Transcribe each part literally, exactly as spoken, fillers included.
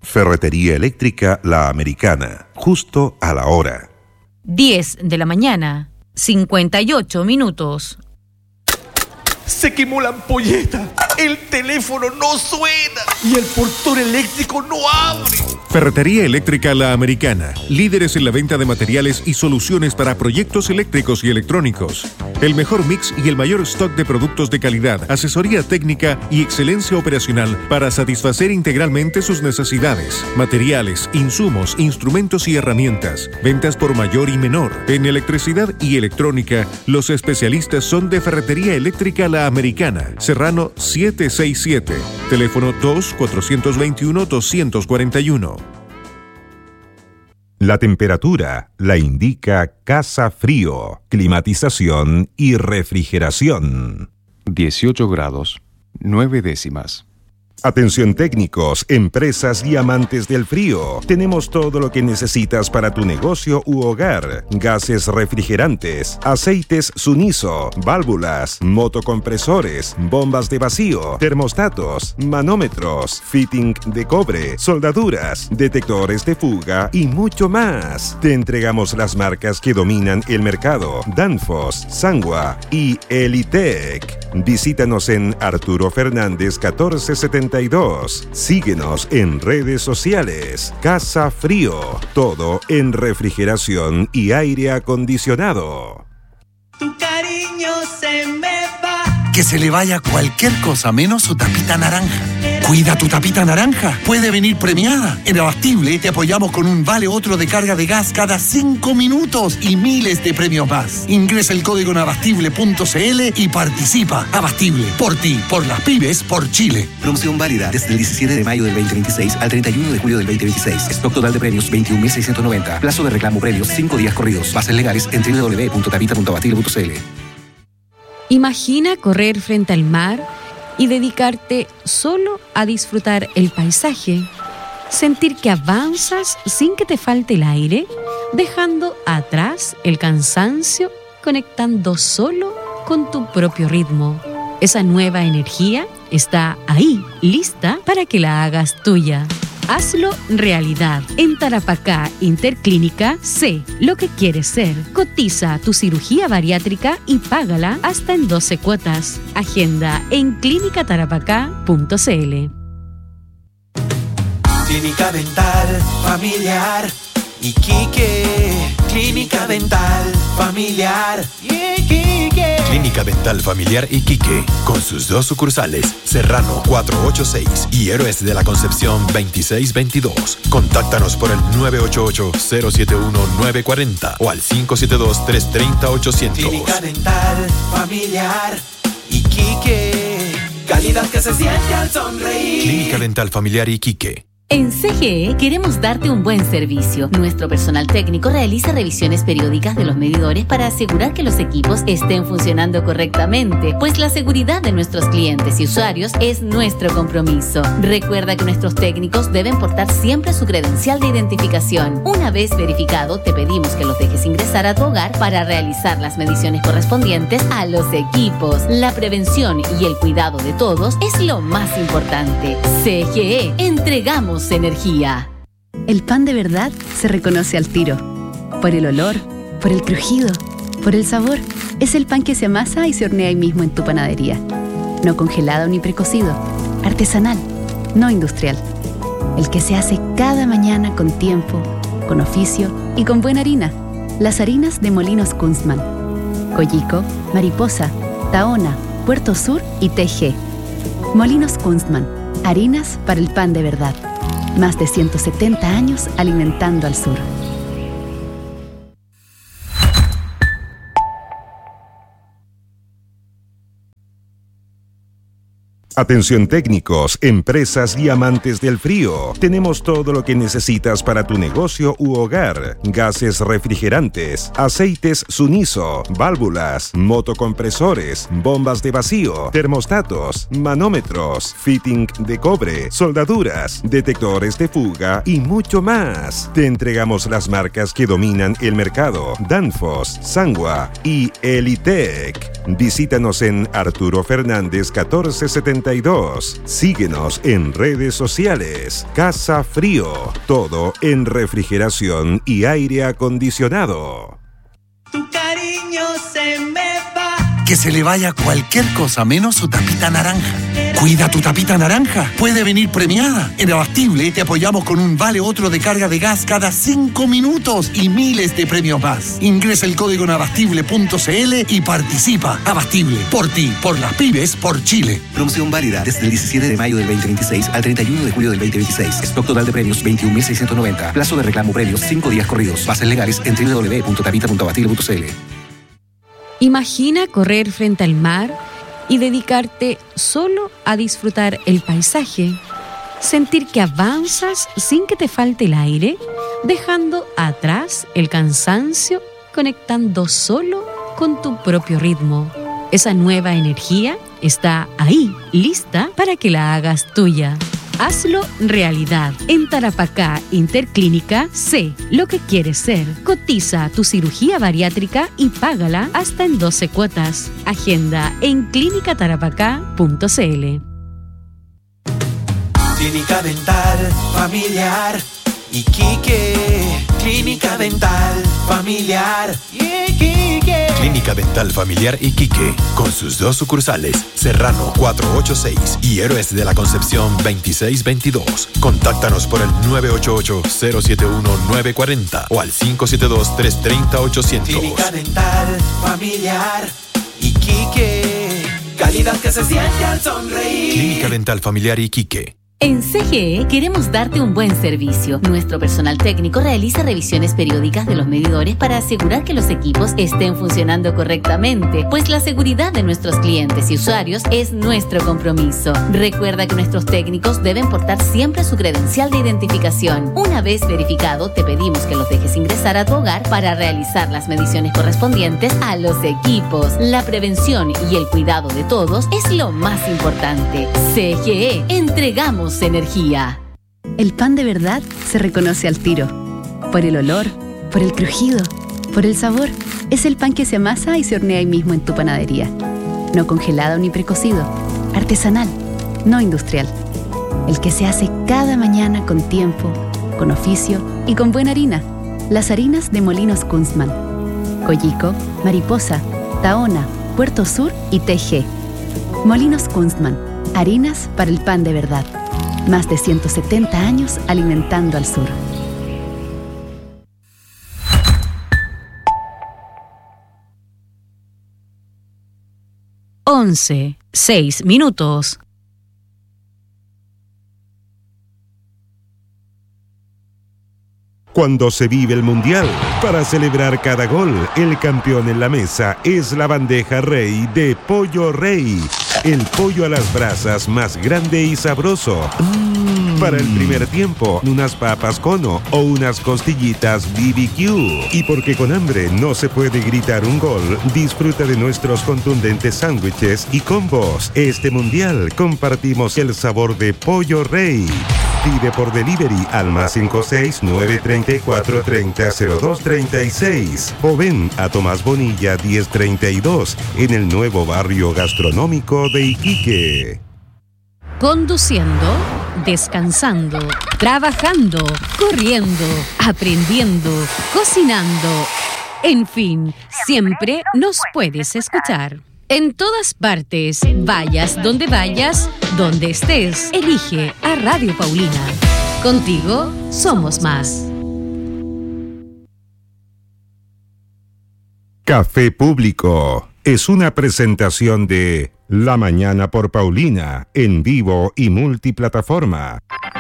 Ferretería Eléctrica La Americana, justo a la hora. diez de la mañana, cincuenta y ocho minutos. Se quemó la ampolleta, el teléfono no suena y el portón eléctrico no abre. Ferretería Eléctrica La Americana, líderes en la venta de materiales y soluciones para proyectos eléctricos y electrónicos. El mejor mix y el mayor stock de productos de calidad, asesoría técnica y excelencia operacional para satisfacer integralmente sus necesidades. Materiales, insumos, instrumentos y herramientas. Ventas por mayor y menor. En electricidad y electrónica, los especialistas son de Ferretería Eléctrica La Americana, Serrano setecientos sesenta y siete, teléfono dos cuatro dos uno dos cuatro uno. La temperatura la indica Casa Frío, climatización y refrigeración. dieciocho grados, nueve décimas. Atención técnicos, empresas y amantes del frío. Tenemos todo lo que necesitas para tu negocio u hogar. Gases refrigerantes, aceites Suniso, válvulas, motocompresores, bombas de vacío, termostatos, manómetros, fitting de cobre, soldaduras, detectores de fuga y mucho más. Te entregamos las marcas que dominan el mercado: Danfoss, Sangwa y Elitec. Visítanos en Arturo Fernández catorce setenta y dos. Síguenos en redes sociales. Casa Frío, todo en refrigeración y aire acondicionado. Tu cariño se me va. Que se le vaya cualquier cosa menos su tapita naranja. Cuida tu tapita naranja. Puede venir premiada. En Abastible te apoyamos con un vale otro de carga de gas cada cinco minutos y miles de premios más. Ingresa el código en abastible punto c l y participa. Abastible, por ti, por las pymes, por Chile. Promoción válida desde el diecisiete de mayo del veinte veintiséis al treinta y uno de julio del veinte veintiséis. Stock total de premios veintiún mil seiscientos noventa. Plazo de reclamo premios cinco días corridos. Bases legales en doble u doble u doble u punto tapita punto abastible punto c l. Imagina correr frente al mar y dedicarte solo a disfrutar el paisaje. Sentir que avanzas sin que te falte el aire, dejando atrás el cansancio, conectando solo con tu propio ritmo. Esa nueva energía está ahí, lista para que la hagas tuya. Hazlo realidad. En Tarapacá Interclínica, sé lo que quieres ser. Cotiza tu cirugía bariátrica y págala hasta en doce cuotas. Agenda en clínica tarapacá punto c l. Clínica Dental Familiar Iquique. Clínica Dental Familiar Iquique. Clínica Dental Familiar Iquique, con sus dos sucursales, Serrano cuatrocientos ochenta y seis y Héroes de la Concepción veintiséis veintidós. Contáctanos por el nueve ocho ocho, cero siete uno, nueve cuatro cero o al cinco siete dos, tres tres cero, ochocientos. Clínica Dental Familiar Iquique. Calidad que se siente al sonreír. Clínica Dental Familiar Iquique. En C G E queremos darte un buen servicio. Nuestro personal técnico realiza revisiones periódicas de los medidores para asegurar que los equipos estén funcionando correctamente, pues la seguridad de nuestros clientes y usuarios es nuestro compromiso. Recuerda que nuestros técnicos deben portar siempre su credencial de identificación. Una vez verificado, te pedimos que los dejes ingresar a tu hogar para realizar las mediciones correspondientes a los equipos. La prevención y el cuidado de todos es lo más importante. C G E, entregamos energía. El pan de verdad se reconoce al tiro. Por el olor, por el crujido, por el sabor. Es el pan que se amasa y se hornea ahí mismo en tu panadería. No congelado ni precocido. Artesanal, no industrial. El que se hace cada mañana con tiempo, con oficio y con buena harina. Las harinas de Molinos Kunstmann. Coyico, Mariposa, Tahona, Puerto Sur y T G. Molinos Kunstmann. Harinas para el pan de verdad. Más de ciento setenta años alimentando al sur. Atención técnicos, empresas y amantes del frío. Tenemos todo lo que necesitas para tu negocio u hogar. Gases refrigerantes, aceites Suniso, válvulas, motocompresores, bombas de vacío, termostatos, manómetros, fitting de cobre, soldaduras, detectores de fuga y mucho más. Te entregamos las marcas que dominan el mercado: Danfoss, Sangwa y Elitec. Visítanos en Arturo Fernández catorce setenta cincuenta y dos. Síguenos en redes sociales. Casa Frío, todo en refrigeración y aire acondicionado. Tu cariño se me va. Que se le vaya cualquier cosa menos su tapita naranja. Cuida tu tapita naranja. Puede venir premiada. En Abastible te apoyamos con un vale otro de carga de gas cada cinco minutos y miles de premios más. Ingresa el código en abastible punto c l y participa. Abastible, por ti, por las pymes, por Chile. Promoción válida desde el diecisiete de mayo del veinte veintiséis al treinta y uno de julio del veinte veintiséis. Stock total de premios veintiún mil seiscientos noventa. Plazo de reclamo premios cinco días corridos. Bases legales en doble u doble u doble u punto tapita punto abastible punto c l. Imagina correr frente al mar y dedicarte solo a disfrutar el paisaje, sentir que avanzas sin que te falte el aire, dejando atrás el cansancio, conectando solo con tu propio ritmo. Esa nueva energía está ahí, lista para que la hagas tuya. Hazlo realidad. En Tarapacá Interclínica, sé lo que quieres ser. Cotiza tu cirugía bariátrica y págala hasta en doce cuotas. Agenda en clínica tarapacá punto c l. Clínica Dental Familiar Iquique. Clínica Dental Familiar Iquique. Clínica Dental Familiar Iquique, con sus dos sucursales, Serrano cuatrocientos ochenta y seis y Héroes de la Concepción veintiséis veintidós. Contáctanos por el nueve ocho ocho, cero siete uno, nueve cuatro cero o al cinco siete dos, tres tres cero, ochocientos. Clínica Dental Familiar Iquique. Calidad que se siente al sonreír. Clínica Dental Familiar Iquique. En C G E queremos darte un buen servicio. Nuestro personal técnico realiza revisiones periódicas de los medidores para asegurar que los equipos estén funcionando correctamente, pues la seguridad de nuestros clientes y usuarios es nuestro compromiso. Recuerda que nuestros técnicos deben portar siempre su credencial de identificación. Una vez verificado, te pedimos que los dejes ingresar a tu hogar para realizar las mediciones correspondientes a los equipos. La prevención y el cuidado de todos es lo más importante. C G E, entregamos energía. El pan de verdad se reconoce al tiro. Por el olor, por el crujido, por el sabor. Es el pan que se amasa y se hornea ahí mismo en tu panadería. No congelado ni precocido. Artesanal, no industrial. El que se hace cada mañana con tiempo, con oficio y con buena harina. Las harinas de Molinos Kunstmann. Coyico, Mariposa, Tahona, Puerto Sur y T G. Molinos Kunstmann. Harinas para el pan de verdad. Más de ciento setenta años alimentando al sur. Once, seis minutos. Cuando se vive el Mundial, para celebrar cada gol, el campeón en la mesa es la bandeja Rey de Pollo Rey. El pollo a las brasas más grande y sabroso. Mm. Para el primer tiempo, unas papas cono o unas costillitas B B Q. Y porque con hambre no se puede gritar un gol, disfruta de nuestros contundentes sándwiches y combos. Este Mundial compartimos el sabor de Pollo Rey. Pide por delivery al más cinco seis nueve tres cuatro tres cero cero dos tres seis o ven a Tomás Bonilla diez treinta y dos en el nuevo barrio gastronómico de Iquique. Conduciendo, descansando, trabajando, corriendo, aprendiendo, cocinando. En fin, siempre nos puedes escuchar. En todas partes, vayas donde vayas, donde estés, elige a Radio Paulina. Contigo somos más. Café Público es una presentación de La Mañana por Paulina, en vivo y multiplataforma.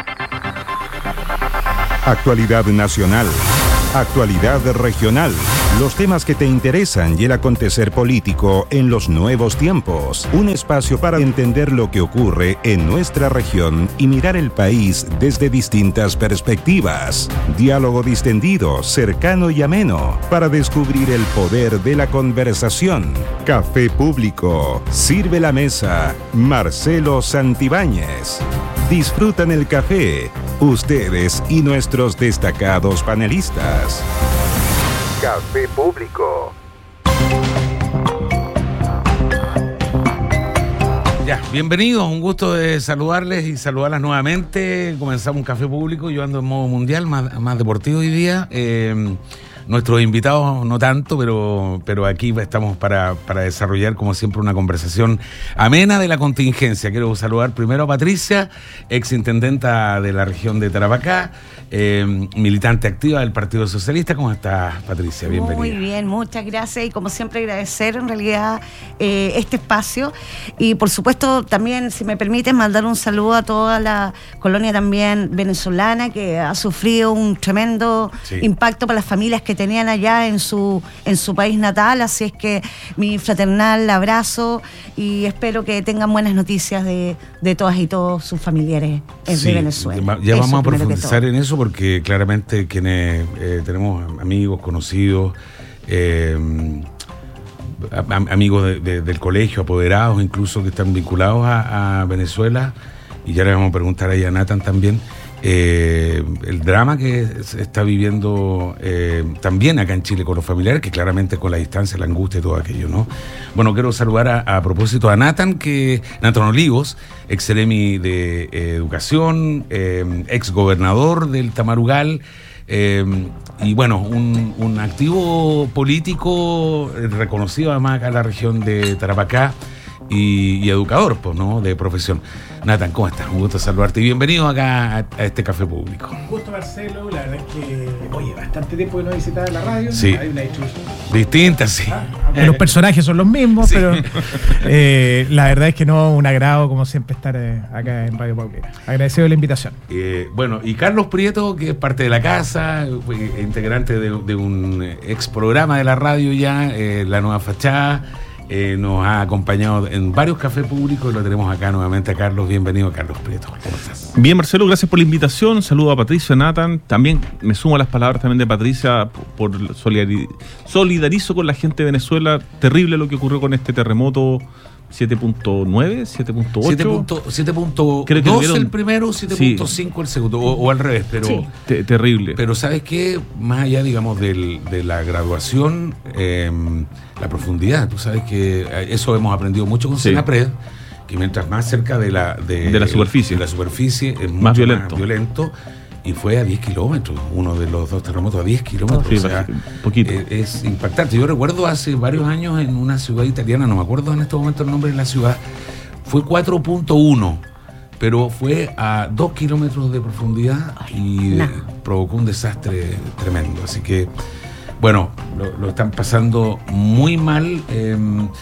Actualidad nacional, actualidad regional, los temas que te interesan y el acontecer político en los nuevos tiempos. Un espacio para entender lo que ocurre en nuestra región y mirar el país desde distintas perspectivas. Diálogo distendido, cercano y ameno para descubrir el poder de la conversación. Café Público. Sirve la mesa. Marcelo Santibáñez. Disfrutan el café, ustedes y nuestros destacados panelistas. Café Público. Ya, bienvenidos, un gusto de saludarles y saludarlas nuevamente. Comenzamos un café público, yo ando en modo mundial, más, más deportivo hoy día. Eh, nuestros invitados no tanto, pero, pero aquí estamos para, para desarrollar, como siempre, una conversación amena de la contingencia. Quiero saludar primero a Patricia, exintendenta de la región de Tarapacá, eh, militante activa del Partido Socialista. ¿Cómo estás, Patricia? Bienvenida. Muy bien, muchas gracias y como siempre agradecer en realidad eh, este espacio y por supuesto también, si me permiten, mandar un saludo a toda la colonia también venezolana que ha sufrido un tremendo sí. impacto para las familias que tenían allá en su en su país natal, así es que mi fraternal abrazo y espero que tengan buenas noticias de, de todas y todos sus familiares en sí, Venezuela. Ya eso, vamos a profundizar en eso porque claramente quienes eh, tenemos amigos, conocidos, eh, a, amigos de, de, del colegio, apoderados incluso que están vinculados a, a Venezuela, y ya le vamos a preguntar ahí a Nathan también. Eh, el drama que se está viviendo eh, también acá en Chile con los familiares, que claramente con la distancia, la angustia y todo aquello, ¿no? Bueno, quiero saludar a, a propósito a Nathan, que Nathan Olivos, ex seremi de eh, Educación, eh, ex gobernador del Tamarugal, eh, y bueno, un, un activo político reconocido además acá en la región de Tarapacá, Y, y educador, pues, ¿no? De profesión. Nathan, ¿cómo estás? Un gusto saludarte y bienvenido acá a, a este café público. Un gusto, Marcelo. La verdad es que, oye, bastante tiempo que no visitaba la radio. Sí. Hay una distribución distinta, sí. Ah, aunque los personajes son los mismos, sí. pero eh, la verdad es que no, un agrado, como siempre, estar eh, acá en Radio Pauquera. Agradecido de la invitación. Eh, bueno, y Carlos Prieto, que es parte de la casa, integrante de, de un ex programa de la radio ya, eh, La Nueva Fachada. Eh, nos ha acompañado en varios cafés públicos y lo tenemos acá nuevamente a Carlos. Bienvenido, Carlos Prieto. ¿Cómo estás? Bien, Marcelo, gracias por la invitación. Saludo a Patricia, a Nathan. También me sumo a las palabras también de Patricia por solidariz- solidarizo con la gente de Venezuela. Terrible lo que ocurrió con este terremoto. siete punto nueve, siete punto ocho. siete punto dos el primero, siete punto cinco sí. el segundo, o, o al revés, pero sí. Te, terrible. Pero ¿sabes qué? Más allá, digamos, del, de la graduación, eh, la profundidad, tú sabes que eso hemos aprendido mucho con sí. Senapred, que mientras más cerca de la, de, de la superficie, de la superficie es mucho más violento. Más violento. Y fue a diez kilómetros, uno de los dos terremotos a diez kilómetros. Sí, o sea, poquito. Es, es impactante. Yo recuerdo hace varios años en una ciudad italiana, no me acuerdo en este momento el nombre de la ciudad, fue cuatro punto uno, pero fue a dos kilómetros de profundidad y no. provocó un desastre tremendo. Así que, bueno, lo, lo están pasando muy mal. Eh,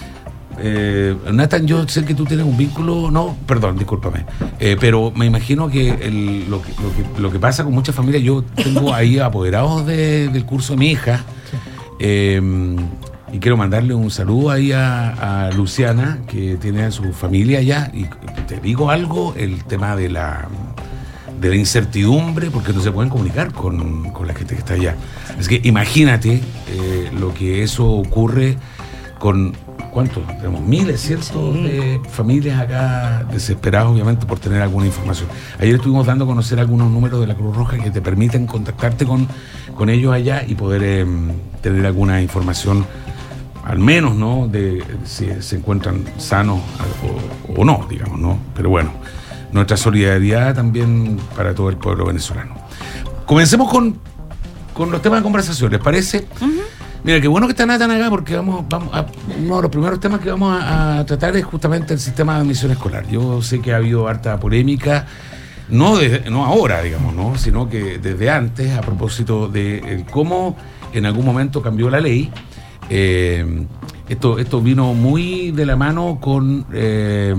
Eh, Nathan, yo sé que tú tienes un vínculo, no, perdón, discúlpame, eh, pero me imagino que, el, lo, que, lo, que lo que pasa con muchas familias, yo tengo ahí apoderados de, del curso de mi hija, sí. eh, y quiero mandarle un saludo ahí a, a Luciana, que tiene a su familia allá, y te digo algo, el tema de la de la incertidumbre, porque no se pueden comunicar con, con la gente que está allá. Es que imagínate eh, lo que eso ocurre con... ¿Cuántos? Tenemos miles, ¿cierto? Sí. De familias acá desesperadas, obviamente, por tener alguna información. Ayer estuvimos dando a conocer algunos números de la Cruz Roja que te permiten contactarte con, con ellos allá y poder eh, tener alguna información, al menos, ¿no? De si se encuentran sanos o, o no, digamos, ¿no? Pero bueno, nuestra solidaridad también para todo el pueblo venezolano. Comencemos con, con los temas de conversación, ¿les parece? Uh-huh. Mira, qué bueno que está Nathan acá porque vamos, vamos a, uno de los primeros temas que vamos a, a tratar es justamente el sistema de admisión escolar. Yo sé que ha habido harta polémica, no, de, no ahora, digamos, ¿no? Sino que desde antes, a propósito de eh, cómo en algún momento cambió la ley. Eh, esto, esto vino muy de la mano con eh,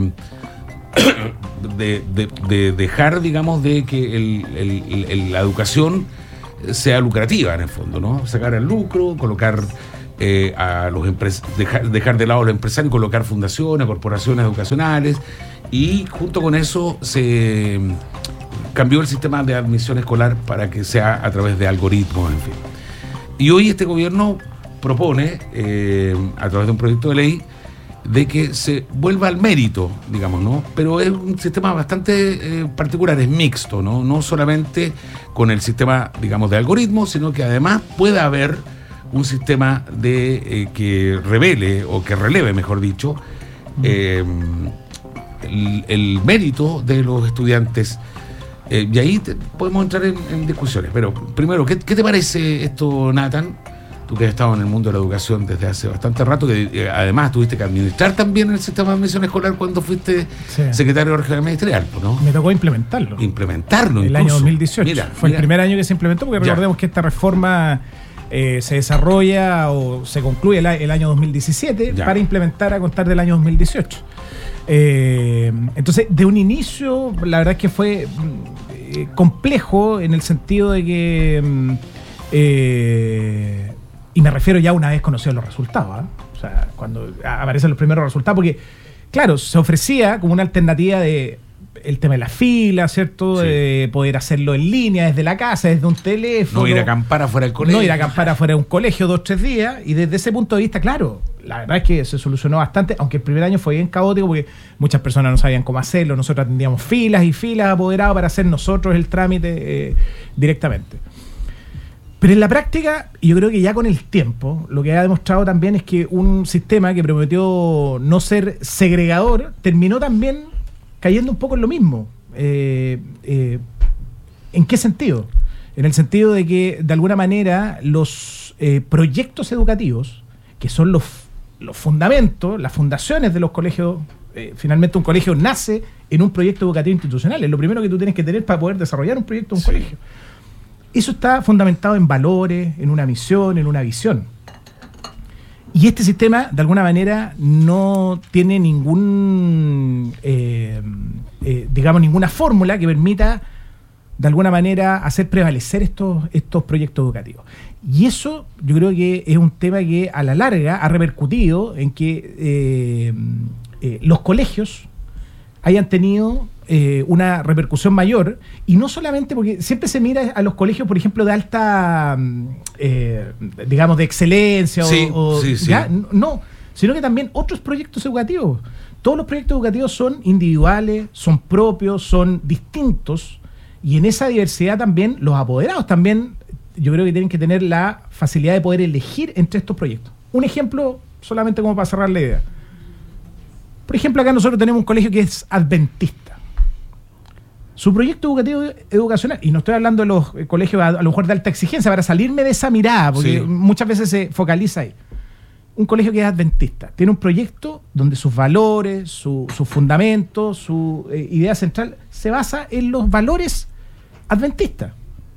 de, de, de dejar, digamos, de que el, el, el, la educación sea lucrativa en el fondo, ¿no? Sacar el lucro, colocar eh, a los empres- dejar, dejar de lado a los empresarios, colocar fundaciones, corporaciones educacionales, y junto con eso se cambió el sistema de admisión escolar para que sea a través de algoritmos, en fin. Y hoy este gobierno propone, eh, a través de un proyecto de ley, de que se vuelva al mérito, digamos, ¿no? Pero es un sistema bastante eh, particular, es mixto, ¿no? No solamente con el sistema, digamos, de algoritmos, sino que además puede haber un sistema de eh, que revele, o que releve, mejor dicho, eh, el, el mérito de los estudiantes. Eh, y ahí te, podemos entrar en, en discusiones. Pero primero, ¿qué, ¿qué te parece esto, Nathan? Tú que has estado en el mundo de la educación desde hace bastante rato, que eh, además tuviste que administrar también el sistema de admisión escolar cuando fuiste sí. secretario regional ministerial, ¿no? Me tocó implementarlo. Implementarlo, el incluso. año dos mil dieciocho. Mira, Fue mira. el primer año que se implementó, porque ya. recordemos que esta reforma eh, se desarrolla o se concluye el, el año dos mil diecisiete ya. para implementar a contar del año dos mil dieciocho. Eh, entonces, de un inicio, la verdad es que fue eh, complejo en el sentido de que... Eh, y me refiero ya una vez conocidos los resultados, ¿eh? O sea, cuando aparecen los primeros resultados, porque, claro, se ofrecía como una alternativa de el tema de la fila, ¿cierto? Sí. De poder hacerlo en línea, desde la casa, desde un teléfono. No ir a acampar afuera del colegio. No ir a acampar afuera de un colegio dos, tres días. Y desde ese punto de vista, claro, la verdad es que se solucionó bastante, aunque el primer año fue bien caótico porque muchas personas no sabían cómo hacerlo. Nosotros atendíamos filas y filas apoderados para hacer nosotros el trámite eh, directamente. Pero en la práctica, yo creo que ya con el tiempo, lo que ha demostrado también es que un sistema que prometió no ser segregador, terminó también cayendo un poco en lo mismo. Eh, eh, ¿En qué sentido? En el sentido de que, de alguna manera, los eh, proyectos educativos, que son los, los fundamentos, las fundaciones de los colegios, eh, finalmente un colegio nace en un proyecto educativo institucional. Es lo primero que tú tienes que tener para poder desarrollar un proyecto de un sí. colegio. Eso está fundamentado en valores, en una misión, en una visión. Y este sistema, de alguna manera, no tiene ningún, eh, eh, digamos, ninguna fórmula que permita, de alguna manera, hacer prevalecer estos, estos proyectos educativos. Y eso, yo creo que es un tema que, a la larga, ha repercutido en que eh, eh, los colegios hayan tenido eh, una repercusión mayor, y no solamente porque siempre se mira a los colegios, por ejemplo, de alta, eh, digamos, de excelencia, sí, o, o sí, sí. ¿ya? No, sino que también otros proyectos educativos. Todos los proyectos educativos son individuales, son propios, son distintos, y en esa diversidad también los apoderados también, yo creo que tienen que tener la facilidad de poder elegir entre estos proyectos. Un ejemplo, solamente como para cerrar la idea. Por ejemplo, acá nosotros tenemos un colegio que es adventista. Su proyecto educativo educacional, y no estoy hablando de los colegios a, a lo mejor de alta exigencia, para salirme de esa mirada, porque sí. muchas veces se focaliza ahí. Un colegio que es adventista, tiene un proyecto donde sus valores, su, sus fundamentos, su eh, idea central se basa en los valores adventistas.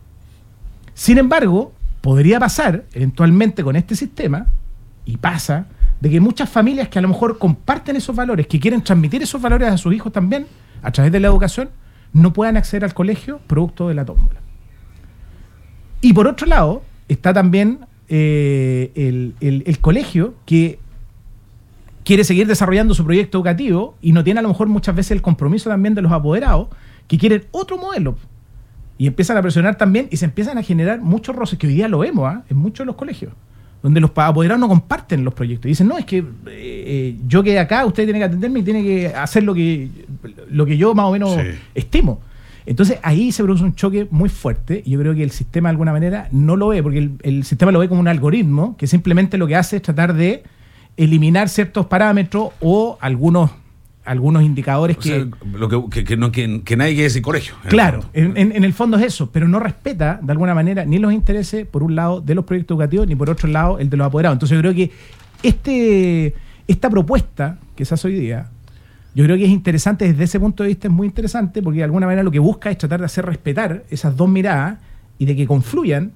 Sin embargo, podría pasar eventualmente con este sistema, y pasa, de que muchas familias que a lo mejor comparten esos valores, que quieren transmitir esos valores a sus hijos también, a través de la educación, no puedan acceder al colegio producto de la tómbola. Y por otro lado, está también eh, el, el, el colegio que quiere seguir desarrollando su proyecto educativo y no tiene a lo mejor muchas veces el compromiso también de los apoderados, que quieren otro modelo. Y empiezan a presionar también y se empiezan a generar muchos roces, que hoy día lo vemos ¿eh? en muchos de los colegios, donde los apoderados no comparten los proyectos. Y dicen, no, es que eh, yo quedé acá, usted tiene que atenderme y tiene que hacer lo que, lo que yo más o menos sí. estimo. Entonces ahí se produce un choque muy fuerte, y yo creo que el sistema de alguna manera no lo ve, porque el, el sistema lo ve como un algoritmo que simplemente lo que hace es tratar de eliminar ciertos parámetros o algunos algunos indicadores o que, sea, lo que, que, que, no, que, que nadie quiere decir colegio. En claro, en, en, en el fondo es eso, pero no respeta de alguna manera ni los intereses, por un lado, de los proyectos educativos, ni por otro lado, el de los apoderados. Entonces yo creo que este esta propuesta que se hace hoy día, yo creo que es interesante desde ese punto de vista, es muy interesante, porque de alguna manera lo que busca es tratar de hacer respetar esas dos miradas y de que confluyan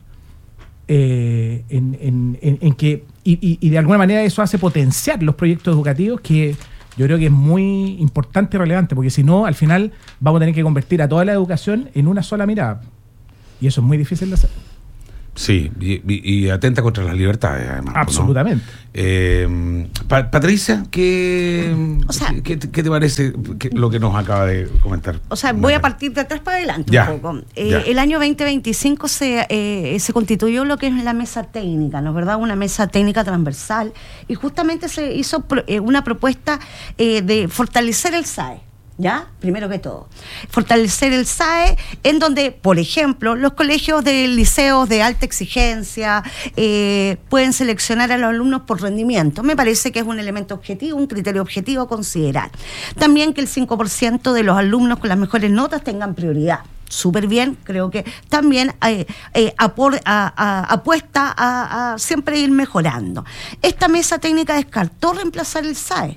eh, en, en, en, en que, y, y, y de alguna manera eso hace potenciar los proyectos educativos, que yo creo que es muy importante y relevante, porque si no, al final vamos a tener que convertir a toda la educación en una sola mirada. Y eso es muy difícil de hacer. Sí, y, y, y atenta contra las libertades, además. Absolutamente. ¿No? Eh, pa- Patricia, ¿qué, o sea, ¿qué, qué, ¿qué te parece que, lo que nos acaba de comentar? O sea, voy a partir de atrás para adelante ya, un poco. Eh, el año veinte veinticinco se, eh, se constituyó lo que es la mesa técnica, ¿no es verdad? Una mesa técnica transversal, y justamente se hizo pro, eh, una propuesta eh, de fortalecer el S A E. ¿Ya? Primero que todo. Fortalecer el S A E, en donde, por ejemplo, los colegios de liceos de alta exigencia eh, pueden seleccionar a los alumnos por rendimiento. Me parece que es un elemento objetivo, un criterio objetivo a considerar. También que el cinco por ciento de los alumnos con las mejores notas tengan prioridad. Súper bien, creo que también eh, eh, apor, a, a, apuesta a, a siempre ir mejorando. Esta mesa técnica descartó reemplazar el S A E.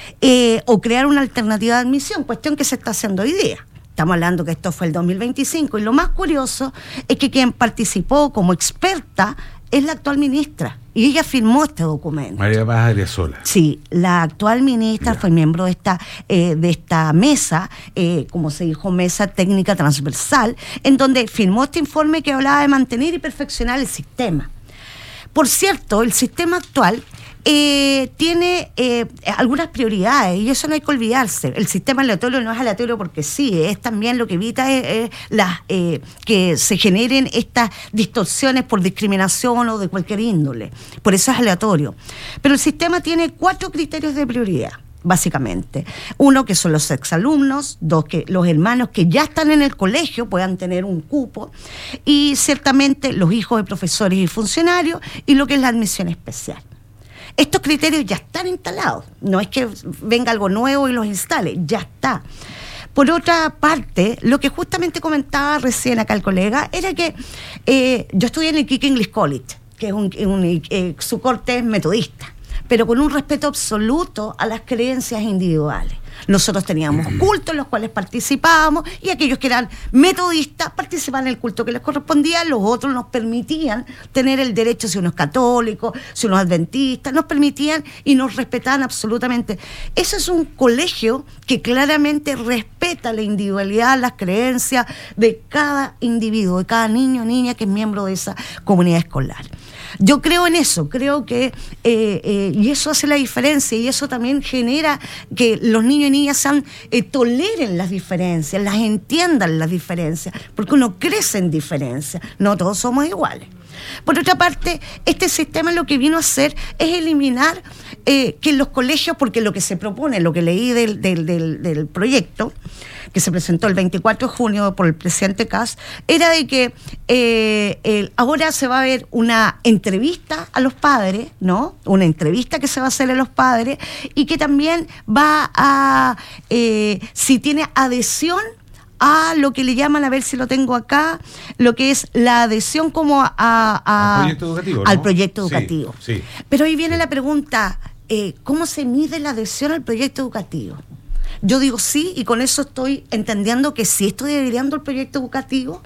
Eh, o crear una alternativa de admisión, cuestión que se está haciendo hoy día. Estamos hablando que esto fue el dos mil veinticinco y lo más curioso es que quien participó como experta es la actual ministra y ella firmó este documento. María Paz Arrezola. Sí, la actual ministra yeah. fue miembro de esta, eh, de esta mesa, eh, como se dijo, mesa técnica transversal, en donde firmó este informe que hablaba de mantener y perfeccionar el sistema. Por cierto, el sistema actual Eh, tiene eh, algunas prioridades y eso no hay que olvidarse. El sistema aleatorio no es aleatorio porque sí, es también lo que evita es, es las, eh, que se generen estas distorsiones por discriminación o de cualquier índole. Por eso es aleatorio. Pero el sistema tiene cuatro criterios de prioridad, básicamente. Uno, que son los exalumnos. Dos, que los hermanos que ya están en el colegio puedan tener un cupo. Y ciertamente los hijos de profesores y funcionarios y lo que es la admisión especial. Estos criterios ya están instalados, no es que venga algo nuevo y los instale, ya está. Por otra parte, lo que justamente comentaba recién acá el colega, era que eh, yo estudié en el Iquique English College, que es un, un eh, su corte es metodista, pero con un respeto absoluto a las creencias individuales. Nosotros teníamos cultos en los cuales participábamos y aquellos que eran metodistas participaban en el culto que les correspondía, los otros nos permitían tener el derecho, si unos católicos, si unos adventistas, nos permitían y nos respetaban absolutamente. Ese es un colegio que claramente respeta la individualidad, las creencias de cada individuo, de cada niño o niña que es miembro de esa comunidad escolar. Yo creo en eso, creo que eh, eh, y eso hace la diferencia y eso también genera que los niños y niñas sean, eh, toleren las diferencias, las entiendan las diferencias, porque uno crece en diferencias, no todos somos iguales. Por otra parte, este sistema lo que vino a hacer es eliminar eh, que los colegios, porque lo que se propone, lo que leí del, del, del, del proyecto, que se presentó el veinticuatro de junio por el presidente Kast, era de que eh, el, ahora se va a ver una entrevista a los padres, ¿no? Una entrevista que se va a hacer a los padres y que también va a, eh, si tiene adhesión a lo que le llaman, a ver si lo tengo acá, lo que es la adhesión como a, a, al proyecto educativo, ¿no? Al proyecto educativo. Sí, sí. Pero ahí viene la pregunta, eh, ¿cómo se mide la adhesión al proyecto educativo? Yo digo sí, y con eso estoy entendiendo que sí estoy adhiriendo al proyecto educativo.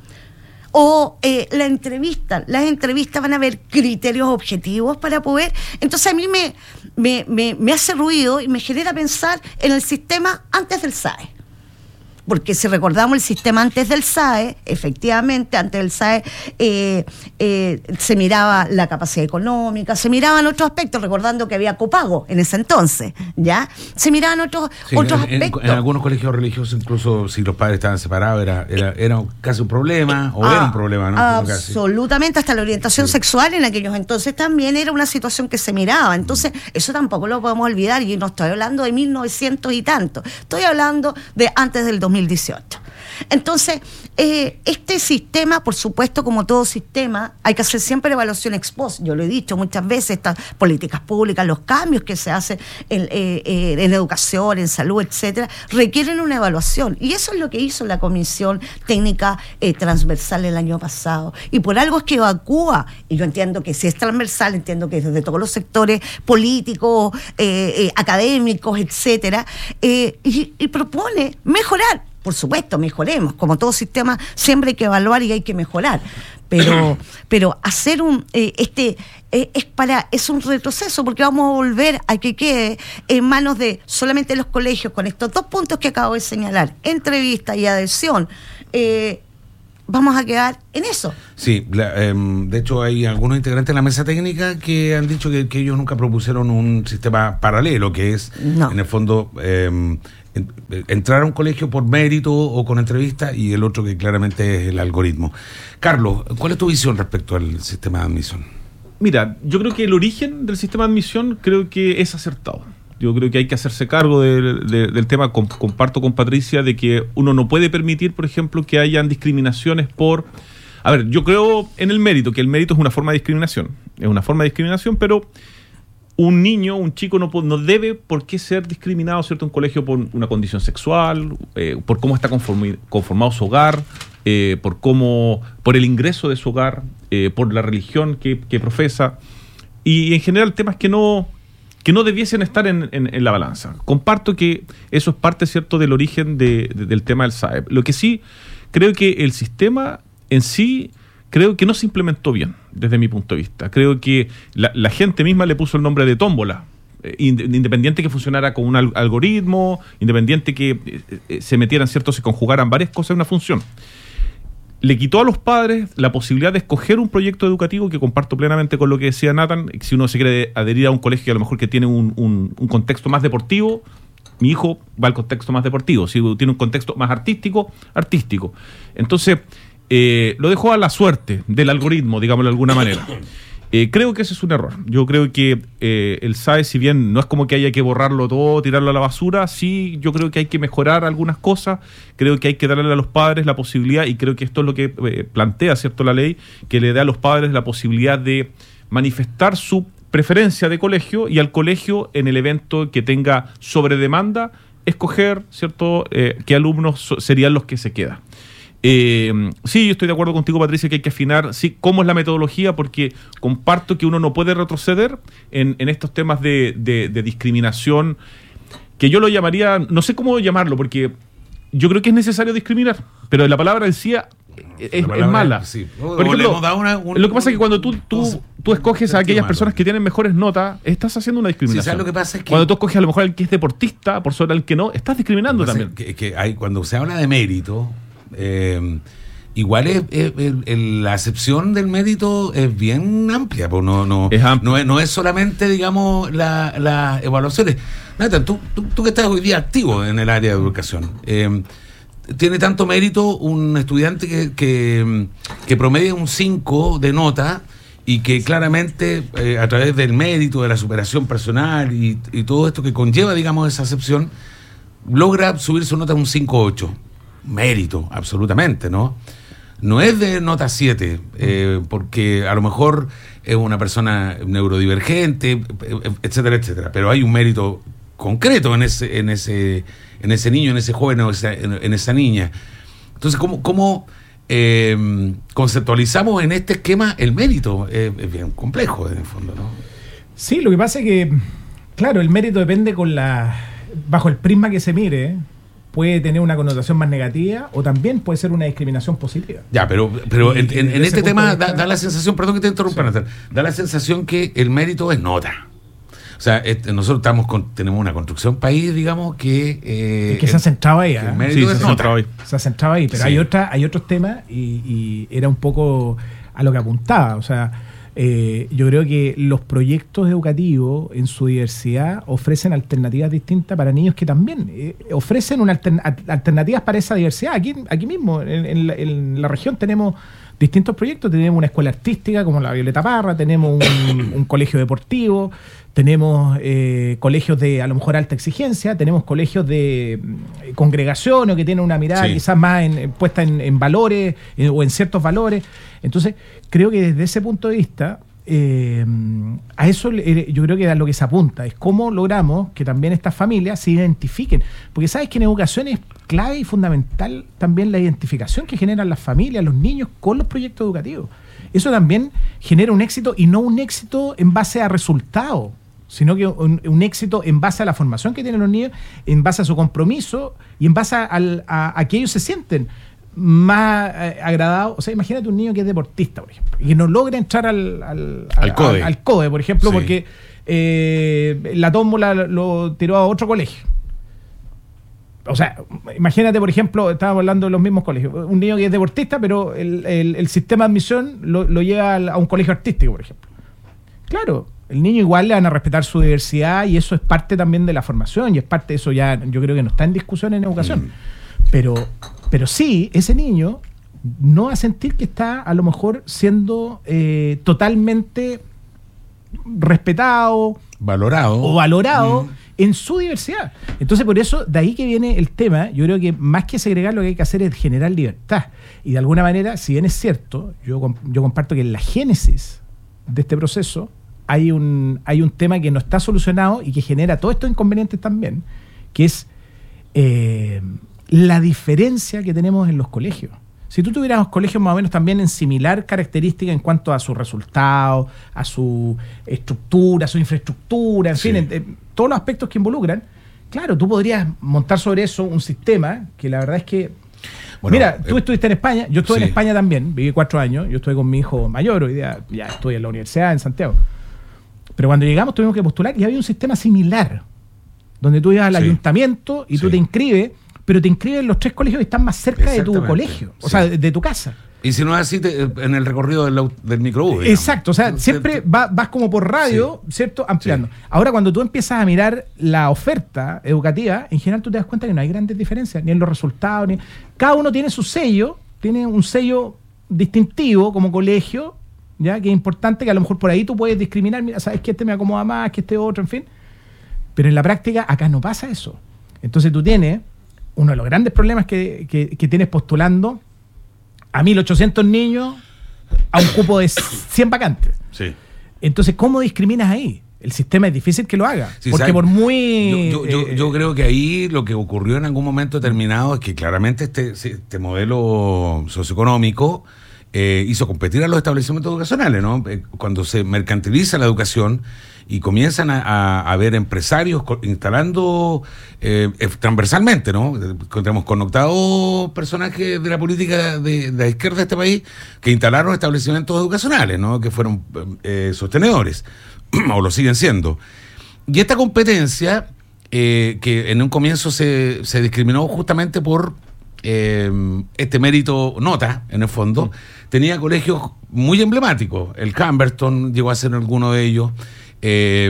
O eh, la entrevista, las entrevistas van a haber criterios objetivos para poder. Entonces a mí me, me, me, me hace ruido y me genera pensar en el sistema antes del S A E. Porque si recordamos el sistema antes del S A E, efectivamente, antes del S A E eh, eh, se miraba la capacidad económica, se miraban otros aspectos, recordando que había copago en ese entonces, ¿ya? Se miraban otros, sí, otros en, aspectos. En, en algunos colegios religiosos, incluso si los padres estaban separados, era, era, era casi un problema, o ah, era un problema, ¿no? Absolutamente, hasta la orientación sí. sexual en aquellos entonces también era una situación que se miraba. Entonces, eso tampoco lo podemos olvidar, y no estoy hablando de mil novecientos y tanto, estoy hablando de antes del dos mil dieciocho. Entonces, eh, este sistema, por supuesto, como todo sistema, hay que hacer siempre evaluación ex post. Yo lo he dicho muchas veces, estas políticas públicas, los cambios que se hacen en, eh, eh, en educación, en salud, etcétera, requieren una evaluación. Y eso es lo que hizo la Comisión Técnica eh, Transversal el año pasado. Y por algo es que evacúa, y yo entiendo que si es transversal, entiendo que desde todos los sectores políticos, eh, eh, académicos, etcétera, eh, y, y propone mejorar. Por supuesto, mejoremos. Como todo sistema, siempre hay que evaluar y hay que mejorar. Pero, pero hacer un eh, este eh, es para es un retroceso, porque vamos a volver a que quede en manos de solamente los colegios con estos dos puntos que acabo de señalar, entrevista y adhesión. Eh, vamos a quedar en eso. Sí, la, eh, de hecho hay algunos integrantes de la mesa técnica que han dicho que, que ellos nunca propusieron un sistema paralelo, que es, no. en el fondo, eh, entrar a un colegio por mérito o con entrevista, y el otro que claramente es el algoritmo. Carlos, ¿cuál es tu visión respecto al sistema de admisión? Mira, yo creo que el origen del sistema de admisión creo que es acertado. Yo creo que hay que hacerse cargo de, de, del tema. Com, comparto con Patricia de que uno no puede permitir, por ejemplo, que hayan discriminaciones por... A ver, yo creo en el mérito, que el mérito es una forma de discriminación. Es una forma de discriminación, pero un niño, un chico no, no debe por qué ser discriminado, ¿cierto?, en un colegio por una condición sexual, eh, por cómo está conformi, conformado su hogar, eh, por cómo, por el ingreso de su hogar, eh, por la religión que, que profesa. Y en general temas que no... que no debiesen estar en, en, en la balanza. Comparto que eso es parte, ¿cierto?, del origen de, de, del tema del S A E P. Lo que sí, creo que el sistema en sí, creo que no se implementó bien, desde mi punto de vista. Creo que la, la gente misma le puso el nombre de tómbola, eh, independiente que funcionara con un al, algoritmo, independiente que eh, eh, se metieran, ¿cierto?, se conjugaran varias cosas en una función. Le quitó a los padres la posibilidad de escoger un proyecto educativo, que comparto plenamente con lo que decía Nathan. Si uno se quiere adherir a un colegio a lo mejor que tiene un, un, un contexto más deportivo, mi hijo va al contexto más deportivo. Si tiene un contexto más artístico, artístico. Entonces, eh, lo dejó a la suerte del algoritmo, digámoslo de alguna manera. Eh, creo que ese es un error. Yo creo que eh, el S A E, si bien no es como que haya que borrarlo todo, tirarlo a la basura, sí, yo creo que hay que mejorar algunas cosas. Creo que hay que darle a los padres la posibilidad, y creo que esto es lo que eh, plantea, ¿cierto?, la ley, que le dé a los padres la posibilidad de manifestar su preferencia de colegio, y al colegio, en el evento que tenga sobre demanda, escoger, ¿cierto?, eh, qué alumnos so- serían los que se quedan. Eh, sí, yo estoy de acuerdo contigo, Patricia, que hay que afinar sí, cómo es la metodología, porque comparto que uno no puede retroceder en, en estos temas de, de, de discriminación, que yo lo llamaría, no sé cómo llamarlo, porque yo creo que es necesario discriminar, pero la palabra en sí es, es, palabra es mala. Sí. Por ejemplo, una, un, lo que pasa es que cuando tú, tú, tú escoges a aquellas personas que tienen mejores notas, estás haciendo una discriminación. Sí, ¿sabes lo que pasa? Es que cuando tú escoges a lo mejor al que es deportista por sobre el que no, estás discriminando también. Que, que hay, cuando se habla de mérito, Eh, igual es, es, es, es la acepción del mérito es bien amplia, pues no, no, es amplia. no, es, no es solamente, digamos, las la evaluaciones. Nathan, tú, tú, tú que estás hoy día activo en el área de educación, eh, tiene tanto mérito un estudiante que, que, que promedia un cinco de nota y que claramente eh, a través del mérito, de la superación personal y, y todo esto que conlleva, digamos, esa acepción, logra subir su nota a un cinco ocho. Mérito, absolutamente, ¿no? No es de nota siete, eh, porque a lo mejor es una persona neurodivergente, etcétera, etcétera, pero hay un mérito concreto en ese, en ese, en ese niño, en ese joven o esa, en, en esa niña. Entonces, ¿cómo, cómo eh, conceptualizamos en este esquema el mérito? Eh, es bien complejo, en el fondo, ¿no? Sí, lo que pasa es que, claro, el mérito depende con la bajo el prisma que se mire. Puede tener una connotación más negativa o también puede ser una discriminación positiva. Ya, pero, pero y, en, en, en este tema vista... da, da la sensación, perdón que te interrumpa, sí. Nathan, da la sensación que el mérito es nota. O sea, este, nosotros estamos con, tenemos una construcción país, digamos, que... Eh, es que se ha centrado ahí. ¿eh? El mérito sí, es se, nota. Ahí. se ha centrado ahí, pero sí. hay, otra, hay otros temas y, y era un poco a lo que apuntaba. O sea, Eh, yo creo que los proyectos educativos en su diversidad ofrecen alternativas distintas para niños que también eh, ofrecen una altern- alternativas para esa diversidad. Aquí, aquí mismo, en, en, la, en la región tenemos distintos proyectos, tenemos una escuela artística como la Violeta Parra, tenemos un, un colegio deportivo, tenemos eh, colegios de a lo mejor alta exigencia, tenemos colegios de eh, congregación o que tienen una mirada sí. quizás más en, puesta en, en valores eh, o en ciertos valores. Entonces, creo que desde ese punto de vista, eh, a eso eh, yo creo que a lo que se apunta es cómo logramos que también estas familias se identifiquen. Porque sabes que en educación es clave y fundamental también la identificación que generan las familias, los niños con los proyectos educativos. Eso también genera un éxito y no un éxito en base a resultados, sino que un, un éxito en base a la formación que tienen los niños, en base a su compromiso y en base a, a, a que ellos se sienten más eh, agradados. O sea, imagínate un niño que es deportista, por ejemplo, y que no logra entrar al, al, al, al, CODE. Al, al CODE, por ejemplo, sí. porque eh, la tómbola lo tiró a otro colegio. O sea, imagínate, por ejemplo, estábamos hablando de los mismos colegios, un niño que es deportista, pero el, el, el sistema de admisión lo, lo lleva a un colegio artístico, por ejemplo. Claro, el niño igual le van a respetar su diversidad y eso es parte también de la formación y es parte de eso, ya yo creo que no está en discusión en educación. Mm. Pero, pero sí, ese niño no va a sentir que está a lo mejor siendo eh, totalmente respetado, valorado o valorado mm. en su diversidad. Entonces, por eso, de ahí que viene el tema. Yo creo que más que segregar, lo que hay que hacer es generar libertad. Y de alguna manera, si bien es cierto, yo, yo comparto que en la génesis de este proceso hay un, hay un tema que no está solucionado y que genera todos estos inconvenientes también, que es eh, la diferencia que tenemos en los colegios. Si tú tuvieras colegios más o menos también en similar característica en cuanto a sus resultados, a su estructura, a su infraestructura, en sí. fin, en, en todos los aspectos que involucran, claro, tú podrías montar sobre eso un sistema que la verdad es que... Bueno, mira, tú eh, estuviste en España, yo estuve sí. en España también, viví cuatro años, yo estuve con mi hijo mayor, hoy día ya estoy en la universidad en Santiago. Pero cuando llegamos tuvimos que postular y había un sistema similar, donde tú ibas al sí. ayuntamiento y sí. tú te inscribes, pero te inscriben los tres colegios que están más cerca de tu colegio, o sí. sea, de, de tu casa. Y si no es así, te, en el recorrido del, del microbús. Exacto, o sea, siempre va, vas como por radio, sí. ¿cierto? Ampliando. Sí. Ahora, cuando tú empiezas a mirar la oferta educativa, en general tú te das cuenta que no hay grandes diferencias, ni en los resultados, ni... Cada uno tiene su sello, tiene un sello distintivo como colegio, ya que es importante, que a lo mejor por ahí tú puedes discriminar, mira, sabes que este me acomoda más, que este otro, en fin. Pero en la práctica, acá no pasa eso. Entonces tú tienes... Uno de los grandes problemas que, que, que tienes postulando a mil ochocientos niños a un cupo de cien vacantes. Sí. Entonces, ¿cómo discriminas ahí? El sistema es difícil que lo haga. Sí, porque ¿sabes? Por muy... Yo, yo, yo, eh, yo creo que ahí lo que ocurrió en algún momento determinado es que claramente este, este modelo socioeconómico eh, hizo competir a los establecimientos educacionales, ¿no? Cuando se mercantiliza la educación y comienzan a, a, a ver empresarios instalando eh, transversalmente, ¿no? Tenemos connotados personajes de la política de, de la izquierda de este país que instalaron establecimientos educacionales, ¿no? Que fueron eh, sostenedores, o lo siguen siendo. Y esta competencia, eh, que en un comienzo se, se discriminó justamente por eh, este mérito nota, en el fondo, mm. tenía colegios muy emblemáticos. El Camberton llegó a ser alguno de ellos. Eh,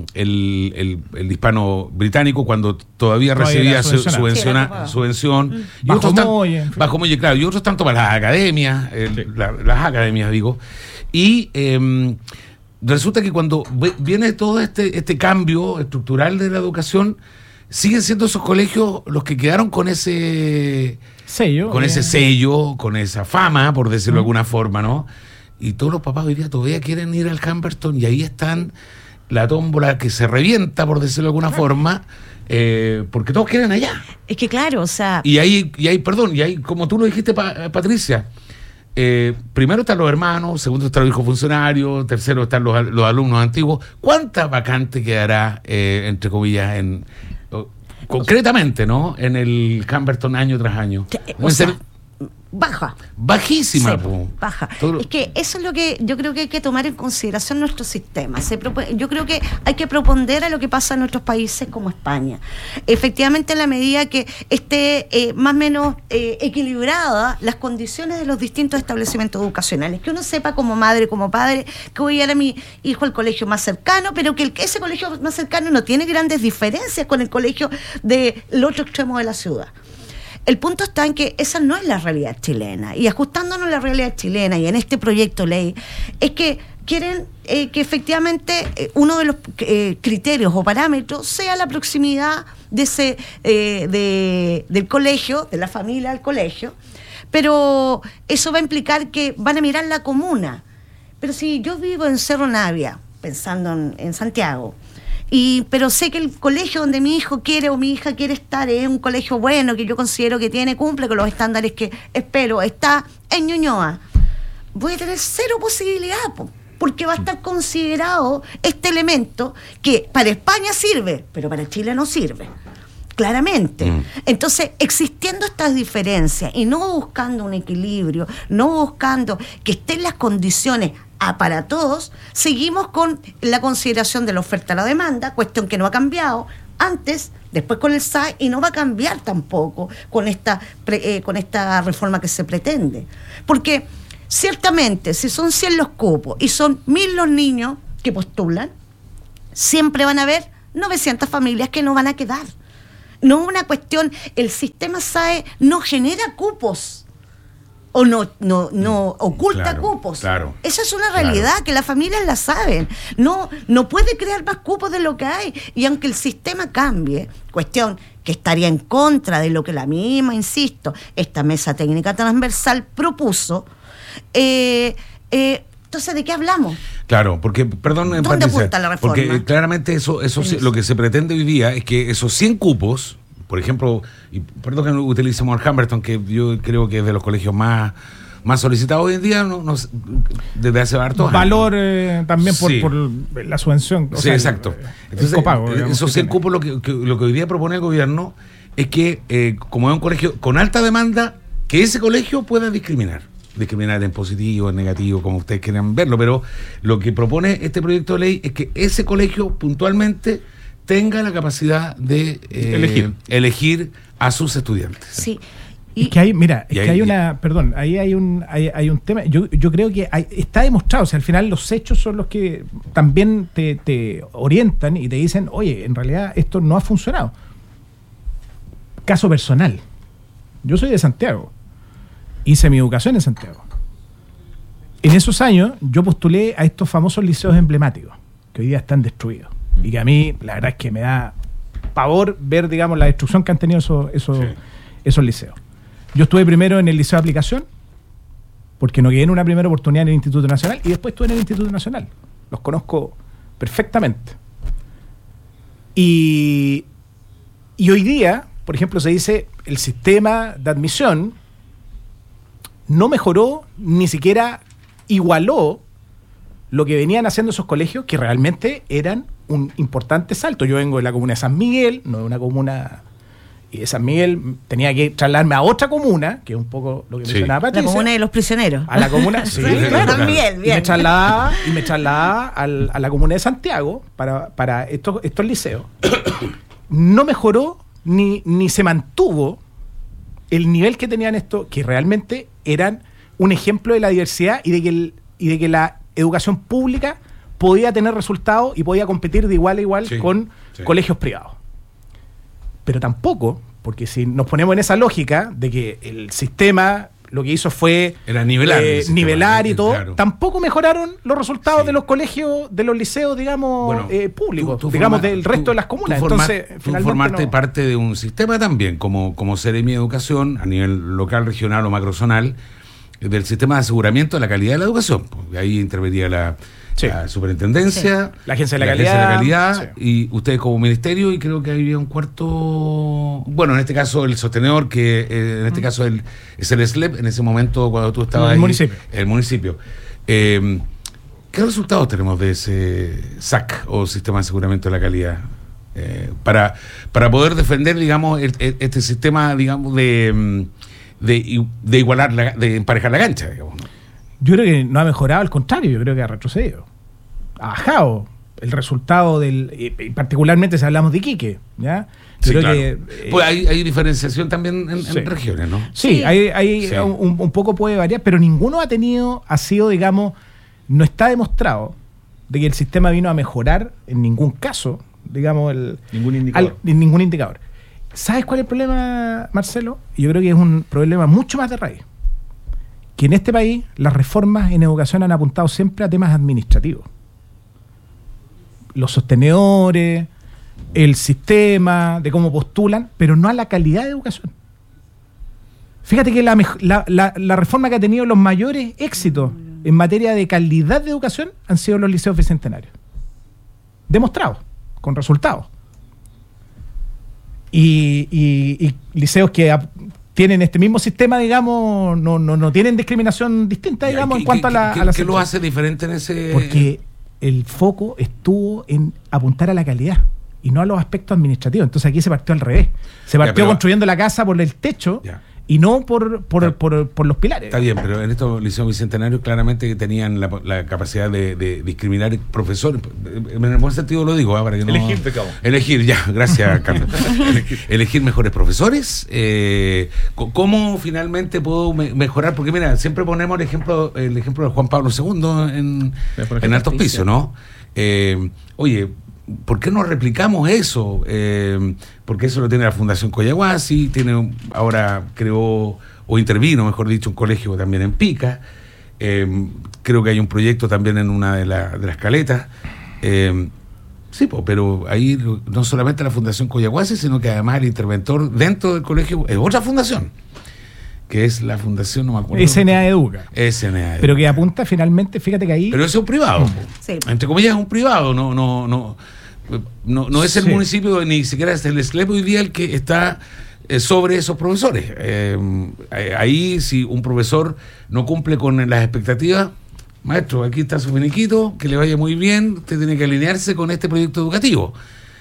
el, el, el hispano británico cuando todavía, todavía recibía su, subvenciona, sí, subvención mm. y bajo otros Molle, en fin. bajo Molle, claro, y otros tanto para las academias, eh, sí. la, las academias digo, y eh, resulta que cuando viene todo este, este cambio estructural de la educación, siguen siendo esos colegios los que quedaron con ese sello, con eh. ese sello, con esa fama, por decirlo mm. de alguna forma, ¿no? Y todos los papás hoy día todavía quieren ir al Camberton y ahí están la tómbola que se revienta, por decirlo de alguna claro. forma, eh, porque todos quieren allá. Es que claro, o sea... Y ahí, y ahí perdón, y ahí, como tú lo dijiste, pa, Patricia, eh, primero están los hermanos, segundo están los hijos funcionarios, tercero están los, los alumnos antiguos. ¿Cuánta vacante quedará, eh, entre comillas, en concretamente, ¿no? En el Camberton año tras año? O sea, baja. Bajísima. Sí, baja. Todo... Es que eso es lo que yo creo que hay que tomar en consideración nuestro sistema. Se propone, yo creo que hay que proponder a lo que pasa en otros países como España. Efectivamente, en la medida que esté eh, más o menos eh, equilibrada las condiciones de los distintos establecimientos educacionales, que uno sepa como madre, como padre, que voy a ir a mi hijo al colegio más cercano, pero que el, ese colegio más cercano no tiene grandes diferencias con el colegio del otro extremo de la ciudad. El punto está en que esa no es la realidad chilena, y ajustándonos a la realidad chilena y en este proyecto ley es que quieren eh, que efectivamente eh, uno de los eh, criterios o parámetros sea la proximidad de ese eh, de, del colegio, de la familia al colegio, pero eso va a implicar que van a mirar la comuna. Pero si yo vivo en Cerro Navia, pensando en, en Santiago, Y, pero sé que el colegio donde mi hijo quiere o mi hija quiere estar es un colegio bueno, que yo considero que tiene, cumple con los estándares que espero, está en Ñuñoa, voy a tener cero posibilidad, po, porque va a estar considerado este elemento que para España sirve, pero para Chile no sirve, claramente. Mm. Entonces, existiendo estas diferencias y no buscando un equilibrio, no buscando que estén las condiciones para todos, seguimos con la consideración de la oferta a la demanda, cuestión que no ha cambiado antes, después con el S A E, y no va a cambiar tampoco con esta, eh, con esta reforma que se pretende. Porque ciertamente, si son cien los cupos y son mil los niños que postulan, siempre van a haber novecientas familias que no van a quedar. No es una cuestión, el sistema S A E no genera cupos. o no no no oculta Claro, cupos. claro, Esa es una realidad claro. que las familias la saben. No no puede crear más cupos de lo que hay. Y aunque el sistema cambie, cuestión que estaría en contra de lo que la misma, insisto, esta mesa técnica transversal propuso, eh, eh, entonces, ¿de qué hablamos? Claro, porque, perdón, ¿Dónde Patricia, apunta la reforma? porque eh, claramente eso, eso se- lo que se pretende hoy día es que esos cien cupos, por ejemplo, y perdón que no utilicemos al Humberton, que yo creo que es de los colegios más, más solicitados hoy en día, no, no sé, desde hace hartos años. Valor eh, también por, Sí. por la subvención. o Sí, sea, exacto. el- el Entonces, copago, eh, digamos, esos que cien tiene. cupos, lo que, que- lo que hoy día propone el gobierno es que, eh, como es un colegio con alta demanda, que ese colegio pueda discriminar. Discriminar en positivo, en negativo, como ustedes quieran verlo, pero lo que propone este proyecto de ley es que ese colegio puntualmente tenga la capacidad de eh, Elegir. elegir a sus estudiantes. Sí. Es que hay, mira, Y es ahí- que hay una, perdón, ahí hay un, hay, hay un tema, yo, yo creo que hay- está demostrado, o sea, al final los hechos son los que también te, te orientan y te dicen, oye, en realidad esto no ha funcionado. Caso personal, yo soy de Santiago, hice mi educación en Santiago. En esos años yo postulé a estos famosos liceos emblemáticos, que hoy día están destruidos, y que a mí la verdad es que me da pavor ver, digamos, la destrucción que han tenido esos, esos, Sí. esos liceos. Yo estuve primero en el Liceo de Aplicación, porque no quedé en una primera oportunidad en el Instituto Nacional, y después estuve en el Instituto Nacional. Los conozco perfectamente. Y, y hoy día, por ejemplo, se dice, el sistema de admisión no mejoró, ni siquiera igualó lo que venían haciendo esos colegios, que realmente eran un importante salto. Yo vengo de la comuna de San Miguel, no de una comuna... Y de San Miguel tenía que trasladarme a otra comuna, que es un poco lo que Sí. mencionaba La Patricia. comuna de los prisioneros. A la comuna, sí, Sí, claro. también, Y bien. me trasladaba, y me trasladaba al- a la comuna de Santiago para, para estos, estos liceos. No mejoró ni, ni se mantuvo el nivel que tenían estos, que realmente eran un ejemplo de la diversidad y de que, el- y de que la educación pública podía tener resultados y podía competir de igual a igual Sí, con sí. colegios privados. Pero tampoco, porque si nos ponemos en esa lógica de que el sistema lo que hizo fue Era nivelar eh, el sistema, nivelar y eh, todo, claro. tampoco mejoraron los resultados Sí. de los colegios, de los liceos, digamos, Bueno, eh, públicos, tú- tú digamos, forma- del resto tú- de las comunas. tú forma- Entonces, tú finalmente formaste no- parte de un sistema también, como, como Seremi Educación, a nivel local, regional o macrozonal, eh, del sistema de aseguramiento de la calidad de la educación. Pues, ahí intervenía la, Sí. la superintendencia, Sí. La Agencia de la Agencia de la Calidad, Calidad, y ustedes como ministerio, y creo que había un cuarto, bueno, en este caso el sostenedor, que eh, en este caso el, es el S L E P, en ese momento cuando tú estabas El ahí, municipio. el municipio. Eh, ¿Qué resultados tenemos de ese S A C o Sistema de Aseguramiento de la Calidad? Eh, para, para poder defender, digamos, el- el- este sistema, digamos, de, mm, de, de igualar, la, de emparejar la cancha, digamos, ¿no? Yo creo que no ha mejorado, al contrario, yo creo que ha retrocedido. Ha bajado el resultado del. Y particularmente si hablamos de Iquique, ¿ya? Yo Sí, creo claro. que, eh, Pues hay, hay diferenciación también en, en Sí. regiones, ¿no? Sí, Sí. hay, hay Sí. Un, un poco puede variar, pero ninguno ha tenido, ha sido, digamos, no está demostrado de que el sistema vino a mejorar en ningún caso, digamos, el, Ningún indicador. al- en ningún indicador. ¿Sabes cuál es el problema, Marcelo? Yo creo que es un problema mucho más de raíz. Que en este país las reformas en educación han apuntado siempre a temas administrativos. Los sostenedores, el sistema, de cómo postulan, pero no a la calidad de educación. Fíjate que la, mej- la, la- la reforma que ha tenido los mayores éxitos en materia de calidad de educación han sido los liceos bicentenarios. Demostrados, con resultados. Y, y- y liceos que ap- tienen este mismo sistema, digamos, no, no, no tienen discriminación distinta, digamos, ¿Qué- en cuanto qué- a la... qué- a la qué lo sección. hace diferente en ese...? Porque el foco estuvo en apuntar a la calidad y no a los aspectos administrativos. Entonces aquí se partió al revés. Se partió pero- construyendo la casa por el techo Ya. y no por, por, Está- por, por los pilares. Está bien, pero en estos liceos bicentenarios claramente que tenían la, la capacidad de, de discriminar profesores. En el buen sentido lo digo, ¿eh? Para que no... Elegir, pecado. Elegir, ya, gracias, Carlos. Elegir, elegir mejores profesores. Eh, co- ¿Cómo finalmente puedo me- mejorar? Porque mira, siempre ponemos el ejemplo el ejemplo de Juan Pablo segundo en, en Altos Pisos, ¿no? Eh, oye, ¿por qué no replicamos eso? Eh, porque eso lo tiene la Fundación Coyahuasi, tiene ahora creó o intervino, mejor dicho, un colegio también en Pica. Eh, creo que hay un proyecto también en una de, la, de las caletas. Eh, sí, po, pero ahí no solamente la Fundación Coyahuasi, sino que además el interventor dentro del colegio es otra fundación, que es la fundación, no me acuerdo. S N A Educa. S N A Educa. Pero que apunta finalmente, fíjate que ahí... Pero eso es un privado. Sí. Entre comillas es un privado, no, no, no, no, no es el Sí. municipio, ni siquiera es el S L E P hoy día el que está eh, sobre esos profesores. Eh, ahí, si un profesor no cumple con las expectativas, maestro, aquí está su finiquito, que le vaya muy bien, usted tiene que alinearse con este proyecto educativo,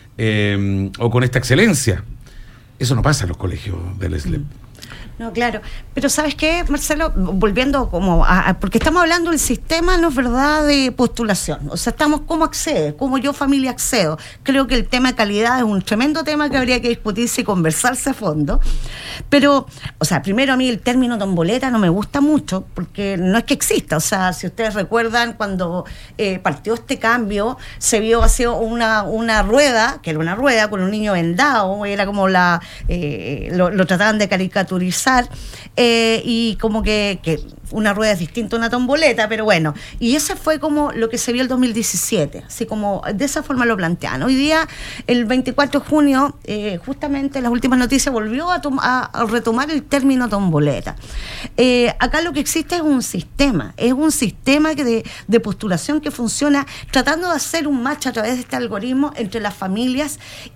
eh, o con esta excelencia. Eso no pasa en los colegios del S L E P. No, claro. Pero ¿sabes qué, Marcelo? Volviendo como a, a- porque estamos hablando del sistema, no es verdad, de postulación. O sea, estamos cómo accede, cómo yo familia accedo. Creo que el tema de calidad es un tremendo tema que habría que discutirse y conversarse a fondo. Pero, o sea, primero a mí el término tomboleta no me gusta mucho, porque no es que exista. O sea, si ustedes recuerdan, cuando eh, partió este cambio, se vio así una, una rueda, que era una rueda con un niño vendado, era como la, eh, lo, lo trataban de caricaturizar, eh, y como que, que una rueda es distinta a una tomboleta, pero bueno, y ese fue como lo que se vio el dos mil diecisiete, así como de esa forma lo plantean. Hoy día, el veinticuatro de junio, eh, justamente las últimas noticias volvió a, tom- a, a retomar el término tomboleta. Eh, acá lo que existe es un sistema, es un sistema que de, de postulación que funciona tratando de hacer un match a través de este algoritmo entre las familias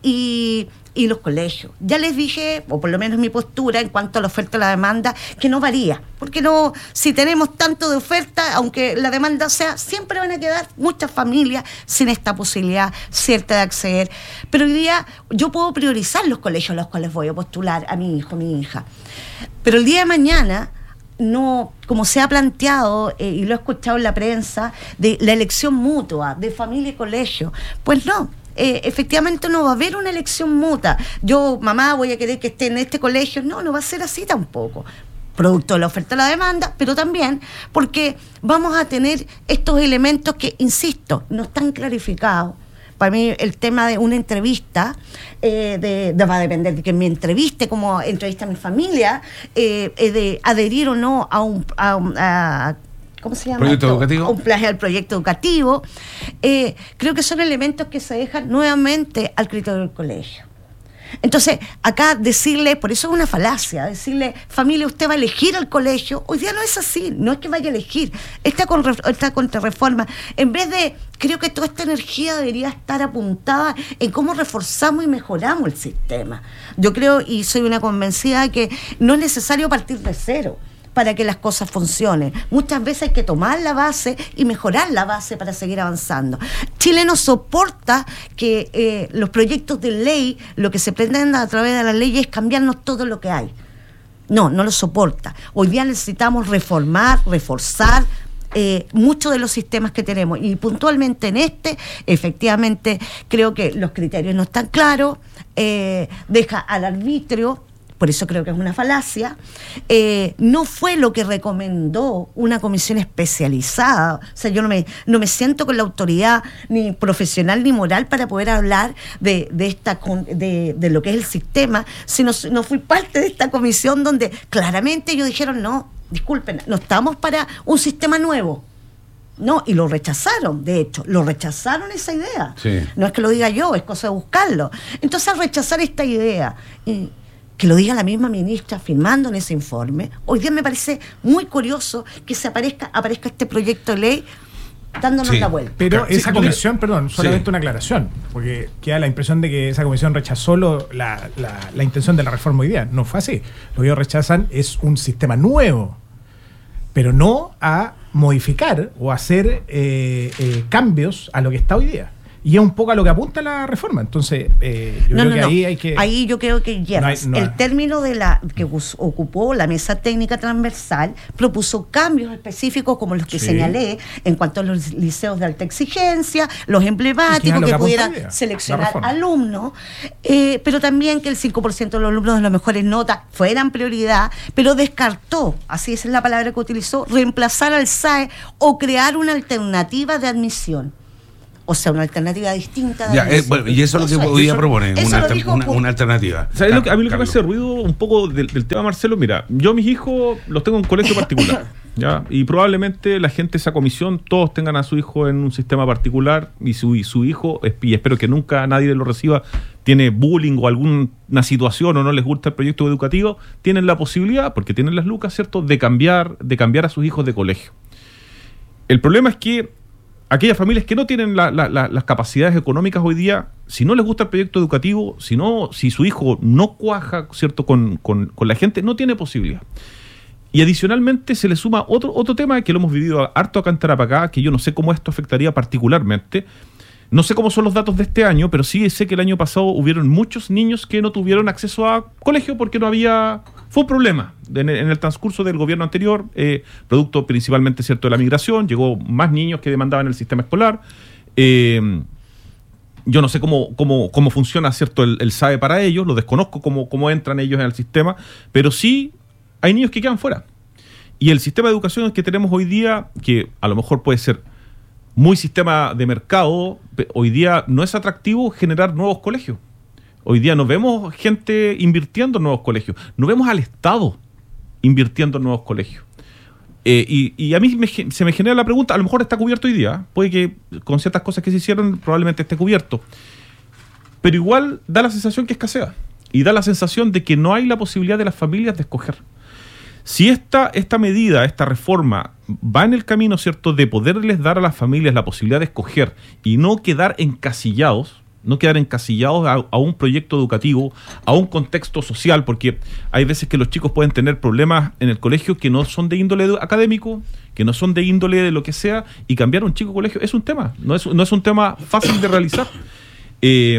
y y los colegios. Ya les dije, o por lo menos mi postura en cuanto a la oferta y la demanda, que no varía, porque no, si tenemos tanto de oferta, aunque la demanda sea, siempre van a quedar muchas familias sin esta posibilidad cierta de acceder. Pero hoy día yo puedo priorizar los colegios a los cuales voy a postular a mi hijo, a mi hija. Pero el día de mañana, no, como se ha planteado, eh, y lo he escuchado en la prensa, de la elección mutua de familia y colegio, pues no. Eh, efectivamente no va a haber una elección mutua. Yo, mamá, voy a querer que esté en este colegio. No, no va a ser así tampoco. Producto de la oferta y la demanda, pero también porque vamos a tener estos elementos que, insisto, no están clarificados. Para mí el tema de una entrevista eh, de, de, va a depender de que me entreviste, como entrevista a mi familia, eh, eh, de adherir o no a un... A, un- a, ¿cómo se llama? ¿Proyecto esto? educativo? Un plagio al proyecto educativo. Eh, creo que son elementos que se dejan nuevamente al criterio del colegio. Entonces, acá decirle, por eso es una falacia, decirle, familia, usted va a elegir al colegio, hoy día no es así, no es que vaya a elegir, esta, con, esta contrarreforma, en vez de, creo que toda esta energía debería estar apuntada en cómo reforzamos y mejoramos el sistema. Yo creo, y soy una convencida, que no es necesario partir de cero para que las cosas funcionen. Muchas veces hay que tomar la base y mejorar la base para seguir avanzando. Chile no soporta que eh, los proyectos de ley, lo que se pretenda a través de la ley es cambiarnos todo lo que hay. No, no lo soporta. Hoy día necesitamos reformar, reforzar eh, muchos de los sistemas que tenemos. Y puntualmente en este, efectivamente, creo que los criterios no están claros, eh, deja al arbitrio. Por eso creo que es una falacia. Eh, no fue lo que recomendó una comisión especializada. O sea, yo no me, no me siento con la autoridad ni profesional ni moral para poder hablar de, de, esta, de, de lo que es el sistema, sino no fui parte de esta comisión donde claramente ellos dijeron, no, disculpen, no estamos para un sistema nuevo. No, y lo rechazaron, de hecho, lo rechazaron esa idea. Sí. No es que lo diga yo, es cosa de buscarlo. Entonces, al rechazar esta idea, y que lo diga la misma ministra firmando en ese informe, hoy día me parece muy curioso que se aparezca, aparezca este proyecto de ley dándonos Sí, la vuelta. Pero Sí, esa claro. comisión, perdón, solamente Sí. una aclaración, porque queda la impresión de que esa comisión rechazó lo- la, la, la intención de la reforma hoy día. No fue así. Lo que ellos rechazan es un sistema nuevo, pero no a modificar o hacer eh, eh, cambios a lo que está hoy día. Y es un poco a lo que apunta la reforma. Entonces, eh, yo no, creo no, que no. ahí hay que... Ahí yo creo que hierbas. No hay- no el hay- término de la que us- ocupó la mesa técnica transversal propuso cambios específicos como los que Sí. señalé en cuanto a los liceos de alta exigencia, los Y que emblemáticos, es lo que, que apunta pudieran hoy día, la seleccionar reforma. alumnos, eh, pero también que el cinco por ciento de los alumnos de las mejores notas fueran prioridad, pero descartó, así esa es la palabra que utilizó, reemplazar al S A E o crear una alternativa de admisión. O sea, una alternativa distinta. Ya, eh, bueno, y eso es lo que hoy día propone, una, alter, una, una alternativa. ¿Sabes lo que, a mí lo que me hace ruido un poco del, del tema, Marcelo? Mira, yo mis hijos los tengo en un colegio particular, ¿ya? Y probablemente la gente de esa comisión, todos tengan a su hijo en un sistema particular y su, y su hijo, y espero que nunca nadie lo reciba, tiene bullying o alguna situación o no les gusta el proyecto educativo, tienen la posibilidad, porque tienen las lucas, ¿cierto?, de cambiar, de cambiar a sus hijos de colegio. El problema es que aquellas familias que no tienen la, la, la, las capacidades económicas hoy día, si no les gusta el proyecto educativo, si no, si su hijo no cuaja, ¿cierto?, con, con, con la gente, no tiene posibilidad. Y adicionalmente se le suma otro, otro tema que lo hemos vivido harto acá en Tarapacá, que yo no sé cómo esto afectaría particularmente. No sé cómo son los datos de este año, pero sí sé que el año pasado hubieron muchos niños que no tuvieron acceso a colegio porque no había... Fue un problema en el, en el transcurso del gobierno anterior, eh, producto principalmente, cierto, de la migración. Llegó más niños que demandaban el sistema escolar. Eh, yo no sé cómo, cómo, cómo funciona, cierto, el, el S A E para ellos, lo desconozco cómo, cómo entran ellos en el sistema, pero sí hay niños que quedan fuera. Y el sistema de educación que tenemos hoy día, que a lo mejor puede ser muy sistema de mercado, hoy día no es atractivo generar nuevos colegios. Hoy día no vemos gente invirtiendo en nuevos colegios, no vemos al Estado invirtiendo en nuevos colegios. Eh, y, y a mí me, se me genera la pregunta, a lo mejor está cubierto hoy día, puede que con ciertas cosas que se hicieron probablemente esté cubierto, pero igual da la sensación que escasea y da la sensación de que no hay la posibilidad de las familias de escoger. Si esta, esta medida, esta reforma va en el camino, ¿cierto?, de poderles dar a las familias la posibilidad de escoger y no quedar encasillados, no quedar encasillados a, a un proyecto educativo, a un contexto social, porque hay veces que los chicos pueden tener problemas en el colegio que no son de índole académico, que no son de índole de lo que sea, y cambiar a un chico de colegio es un tema, no es, no es un tema fácil de realizar. Eh,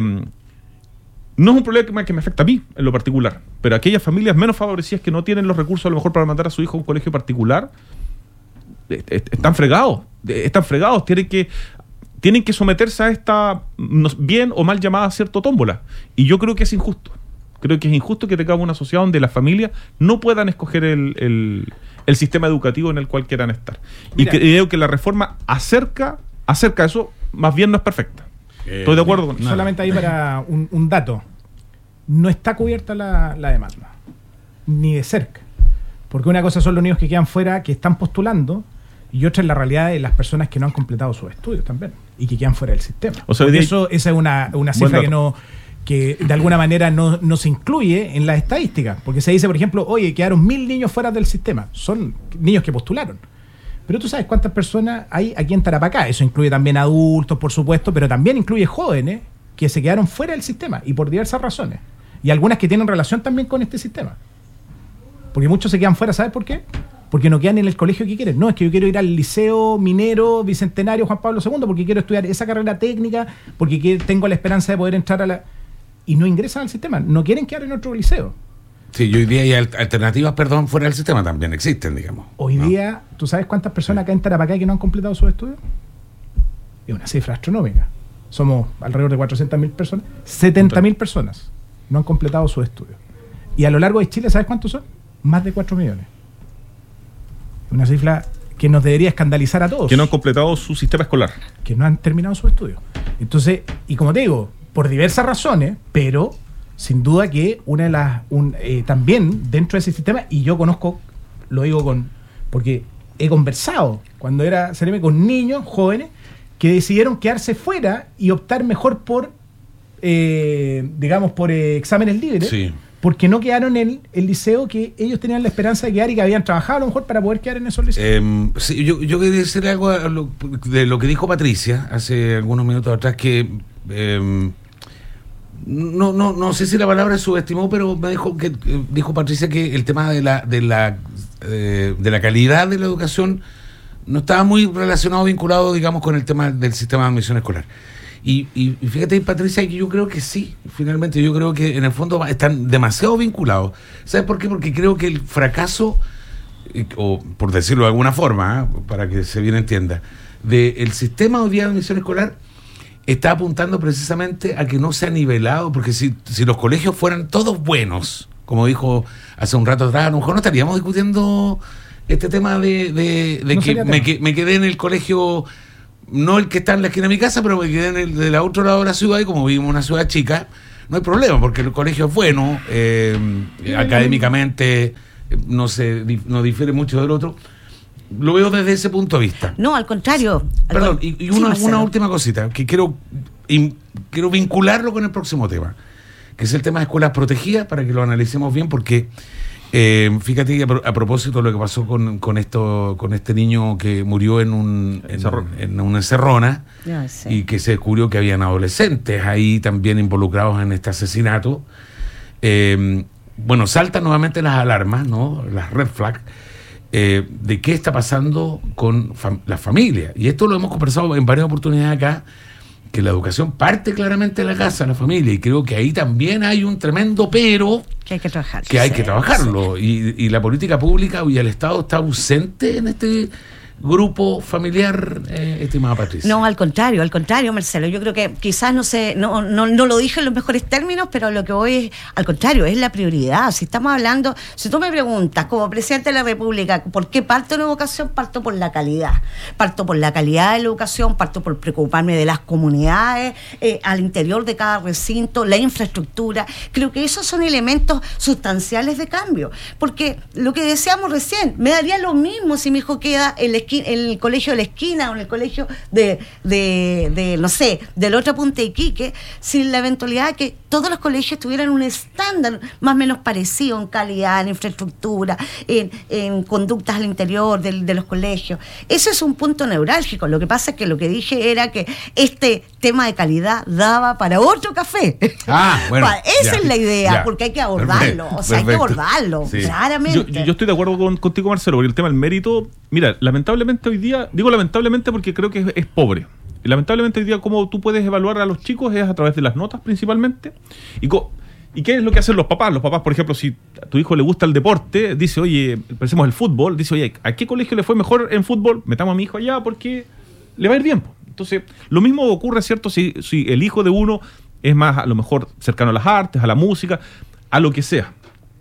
No es un problema que me afecta a mí en lo particular, pero aquellas familias menos favorecidas que no tienen los recursos a lo mejor para mandar a su hijo a un colegio particular, están fregados, están fregados, tienen que, tienen que someterse a esta bien o mal llamada, cierto, tómbola. Y yo creo que es injusto. Creo que es injusto que tengamos una sociedad donde las familias no puedan escoger el, el, el sistema educativo en el cual quieran estar. Mira, y creo que la reforma acerca, acerca eso, más bien no es perfecta. Estoy de acuerdo con eso. Solamente ahí para un, un dato. No está cubierta la, la demanda. Ni de cerca. Porque una cosa son los niños que quedan fuera, que están postulando, y otra es la realidad de las personas que no han completado sus estudios también. Y que quedan fuera del sistema. O sea, eso, esa es una, una cifra que no que de alguna manera no, no se incluye en las estadísticas. Porque se dice, por ejemplo, oye, quedaron mil niños fuera del sistema. Son niños que postularon. Pero tú sabes cuántas personas hay aquí en Tarapacá. Eso incluye también adultos, por supuesto, pero también incluye jóvenes que se quedaron fuera del sistema y por diversas razones. Y algunas que tienen relación también con este sistema. Porque muchos se quedan fuera, ¿sabes por qué? Porque no quedan en el colegio que quieren. No, es que yo quiero ir al Liceo Minero Bicentenario Juan Pablo segundo porque quiero estudiar esa carrera técnica, porque tengo la esperanza de poder entrar a la... Y no ingresan al sistema, no quieren quedar en otro liceo. Sí, y hoy día hay alternativas, perdón, fuera del sistema también existen, digamos. Hoy ¿no? día, ¿tú sabes cuántas personas acá en Tarapacá que no han completado sus estudios? Es una cifra astronómica. Somos alrededor de cuatrocientas mil personas. setenta mil personas no han completado sus estudios. Y a lo largo de Chile, ¿sabes cuántos son? Más de cuatro millones. Una cifra que nos debería escandalizar a todos. Que no han completado su sistema escolar. Que no han terminado sus estudios. Entonces, y como te digo, por diversas razones, pero... sin duda que una de las un, eh, también dentro de ese sistema, y yo conozco, lo digo con porque he conversado cuando era sereme con niños jóvenes que decidieron quedarse fuera y optar mejor por eh, digamos por eh, exámenes libres, sí, porque no quedaron en el liceo que ellos tenían la esperanza de quedar y que habían trabajado a lo mejor para poder quedar en esos liceos. Eh, sí, yo, yo quería decir algo a lo, de lo que dijo Patricia hace algunos minutos atrás, que eh, No, no, no sé si la palabra subestimó, pero me dijo que dijo Patricia que el tema de la de la eh, de la calidad de la educación no estaba muy relacionado, vinculado, digamos, con el tema del sistema de admisión escolar. Y, y, y fíjate, Patricia, que yo creo que sí, finalmente, yo creo que en el fondo están demasiado vinculados. ¿Sabes por qué? Porque creo que el fracaso, o por decirlo de alguna forma, ¿eh? para que se bien entienda, del sistema hoy día de admisión escolar está apuntando precisamente a que no se ha nivelado, porque si, si los colegios fueran todos buenos, como dijo hace un rato atrás, a lo mejor no estaríamos discutiendo este tema de, de, de no que me, que me quedé en el colegio no el que está en la esquina de mi casa, pero me quedé en el de la otro lado de la ciudad, y como vivimos en una ciudad chica, no hay problema, porque el colegio es bueno, eh, académicamente no se no difiere mucho del otro. Lo veo desde ese punto de vista. No, al contrario. Al Perdón, con... y, y una, sí, una última cosita, que quiero, in, quiero vincularlo con el próximo tema, que es el tema de escuelas protegidas, para que lo analicemos bien, porque eh, fíjate que a, pro, a propósito de lo que pasó con, con esto con este niño que murió en un en, en una encerrona, no, sí. y que se descubrió que habían adolescentes ahí también involucrados en este asesinato. Eh, bueno, saltan nuevamente las alarmas, ¿no? Las red flags. Eh, de qué está pasando con fam- la familia. Y esto lo hemos conversado en varias oportunidades acá, que la educación parte claramente de la casa, la familia, y creo que ahí también hay un tremendo pero que hay que trabajar. Que hay sí, que trabajarlo. Sí. Y, y la política pública y el Estado está ausente en este grupo familiar, eh, estimada Patricia. No, al contrario, al contrario, Marcelo. Yo creo que quizás no sé, no, no, no lo dije en los mejores términos, pero lo que voy es, al contrario, es la prioridad. Si estamos hablando, si tú me preguntas, como presidente de la República, ¿por qué parto en educación? Parto por la calidad. Parto por la calidad de la educación, parto por preocuparme de las comunidades, eh, al interior de cada recinto, la infraestructura. Creo que esos son elementos sustanciales de cambio. Porque lo que decíamos recién, me daría lo mismo si mi hijo queda en la en el colegio de la esquina o en el colegio de, de, de no sé, del otro punta de Iquique, sin la eventualidad de que todos los colegios tuvieran un estándar más o menos parecido en calidad, en infraestructura, en, en conductas al interior de, de los colegios. Eso es un punto neurálgico. Lo que pasa es que lo que dije era que este tema de calidad daba para otro café. Ah, bueno. Esa ya, es la idea, ya. porque hay que abordarlo. Perfecto, o sea, perfecto. hay que abordarlo, Sí. claramente. Yo, yo estoy de acuerdo con, contigo, Marcelo, porque el tema del mérito, mira, lamentablemente hoy día, digo lamentablemente porque creo que es, es pobre. Y lamentablemente hoy día cómo tú puedes evaluar a los chicos es a través de las notas principalmente. Y, co- ¿y qué es lo que hacen los papás? Los papás, por ejemplo, si a tu hijo le gusta el deporte, dice, oye, pensemos el fútbol, dice, oye, ¿a qué colegio le fue mejor en fútbol? Metamos a mi hijo allá porque le va a ir bien. Entonces, lo mismo ocurre, ¿cierto? Si, si el hijo de uno es más, a lo mejor, cercano a las artes, a la música, a lo que sea.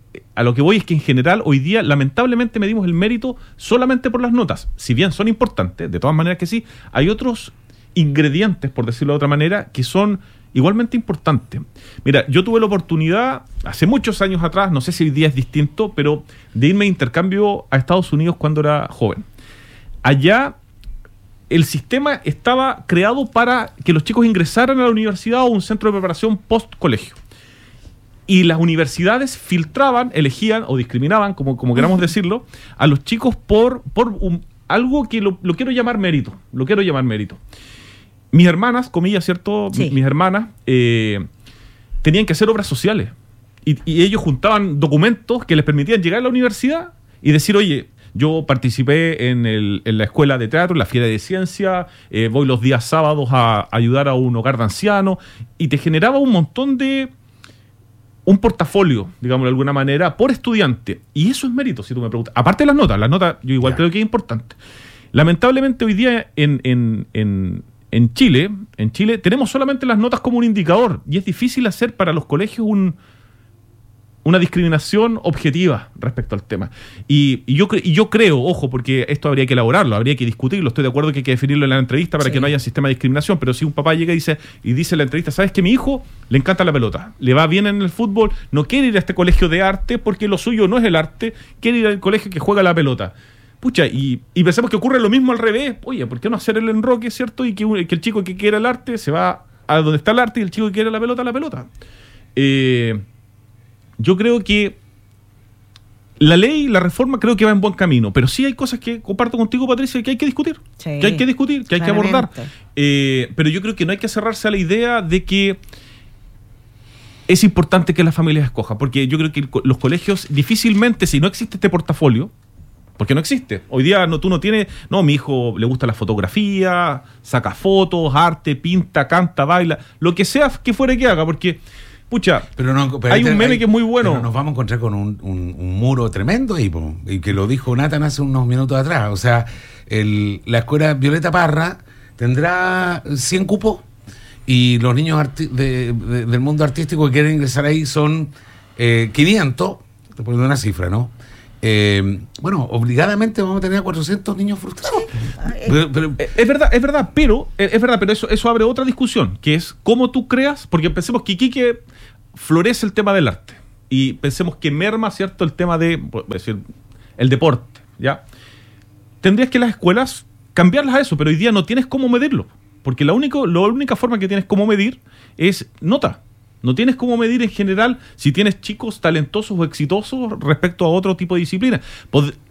A lo que voy es que en general hoy día lamentablemente medimos el mérito solamente por las notas. Si bien son importantes, de todas maneras que sí, hay otros ingredientes, por decirlo de otra manera, que son igualmente importantes. Mira, yo tuve la oportunidad hace muchos años atrás, no sé si hoy día es distinto, pero de irme de intercambio a Estados Unidos cuando era joven. Allá el sistema estaba creado para que los chicos ingresaran a la universidad o a un centro de preparación post-colegio. Y las universidades filtraban, elegían o discriminaban, como, como queramos decirlo, a los chicos por, por un, algo que lo, lo quiero llamar mérito. Lo quiero llamar mérito. Mis hermanas, comillas, ¿cierto? Sí. Mis hermanas eh, tenían que hacer obras sociales. Y, y ellos juntaban documentos que les permitían llegar a la universidad y decir, oye, yo participé en, el, en la escuela de teatro, en la Fiera de Ciencia, eh, voy los días sábados a ayudar a un hogar de ancianos. Y te generaba un montón de... un portafolio, digamos de alguna manera, por estudiante. Y eso es mérito, si tú me preguntas. Aparte de las notas, las notas yo igual Ya. creo que es importante. Lamentablemente hoy día en, en, en, en Chile, en Chile tenemos solamente las notas como un indicador. Y es difícil hacer para los colegios un, una discriminación objetiva respecto al tema. Y, y, yo, cre- y yo creo, ojo, porque esto habría que elaborarlo, habría que discutirlo. Estoy de acuerdo que hay que definirlo en la entrevista para Sí. que no haya sistema de discriminación. Pero si un papá llega y dice, y dice en la entrevista, ¿sabes que mi hijo le encanta la pelota? Le va bien en el fútbol, no quiere ir a este colegio de arte porque lo suyo no es el arte, quiere ir al colegio que juega la pelota. Pucha, y, y pensamos que ocurre lo mismo al revés. Oye, ¿por qué no hacer el enroque, cierto? Y que, un- que el chico que quiera el arte se va a donde está el arte y el chico que quiere la pelota, a la pelota. Eh, yo creo que la ley, la reforma, creo que va en buen camino. Pero sí hay cosas que comparto contigo, Patricia, que hay que discutir. Sí, que hay que discutir, que hay que abordar. claramente. Eh, pero yo creo que no hay que cerrarse a la idea de que es importante que las familias escojan. Porque yo creo que el co- los colegios difícilmente, si no existe este portafolio, porque no existe. Hoy día no, tú no tienes... No, mi hijo le gusta la fotografía, saca fotos, arte, pinta, canta, baila, lo que sea que fuere que haga, porque, pucha, Pero no, pero hay ahí un te- meme ahí- que es muy bueno. pero nos vamos a encontrar con un, un- un muro tremendo ahí, po, y que lo dijo Nathan hace unos minutos atrás. O sea, el, la escuela Violeta Parra tendrá cien cupos y los niños arti- de- de- del mundo artístico que quieren ingresar ahí son eh, quinientos, te pongo una cifra, ¿no? Eh, bueno, obligadamente vamos a tener a cuatrocientos niños frustrados. Pero, pero, es verdad, es verdad, pero es verdad, pero eso, eso abre otra discusión, que es cómo tú creas, porque pensemos que Iquique florece el tema del arte y pensemos que merma, ¿cierto?, el tema de, voy a decir, el deporte, ¿ya? Tendrías que las escuelas cambiarlas a eso, pero hoy día no tienes cómo medirlo, porque la, único, la única forma que tienes cómo medir es nota. No tienes cómo medir en general si tienes chicos talentosos o exitosos respecto a otro tipo de disciplina. Pod-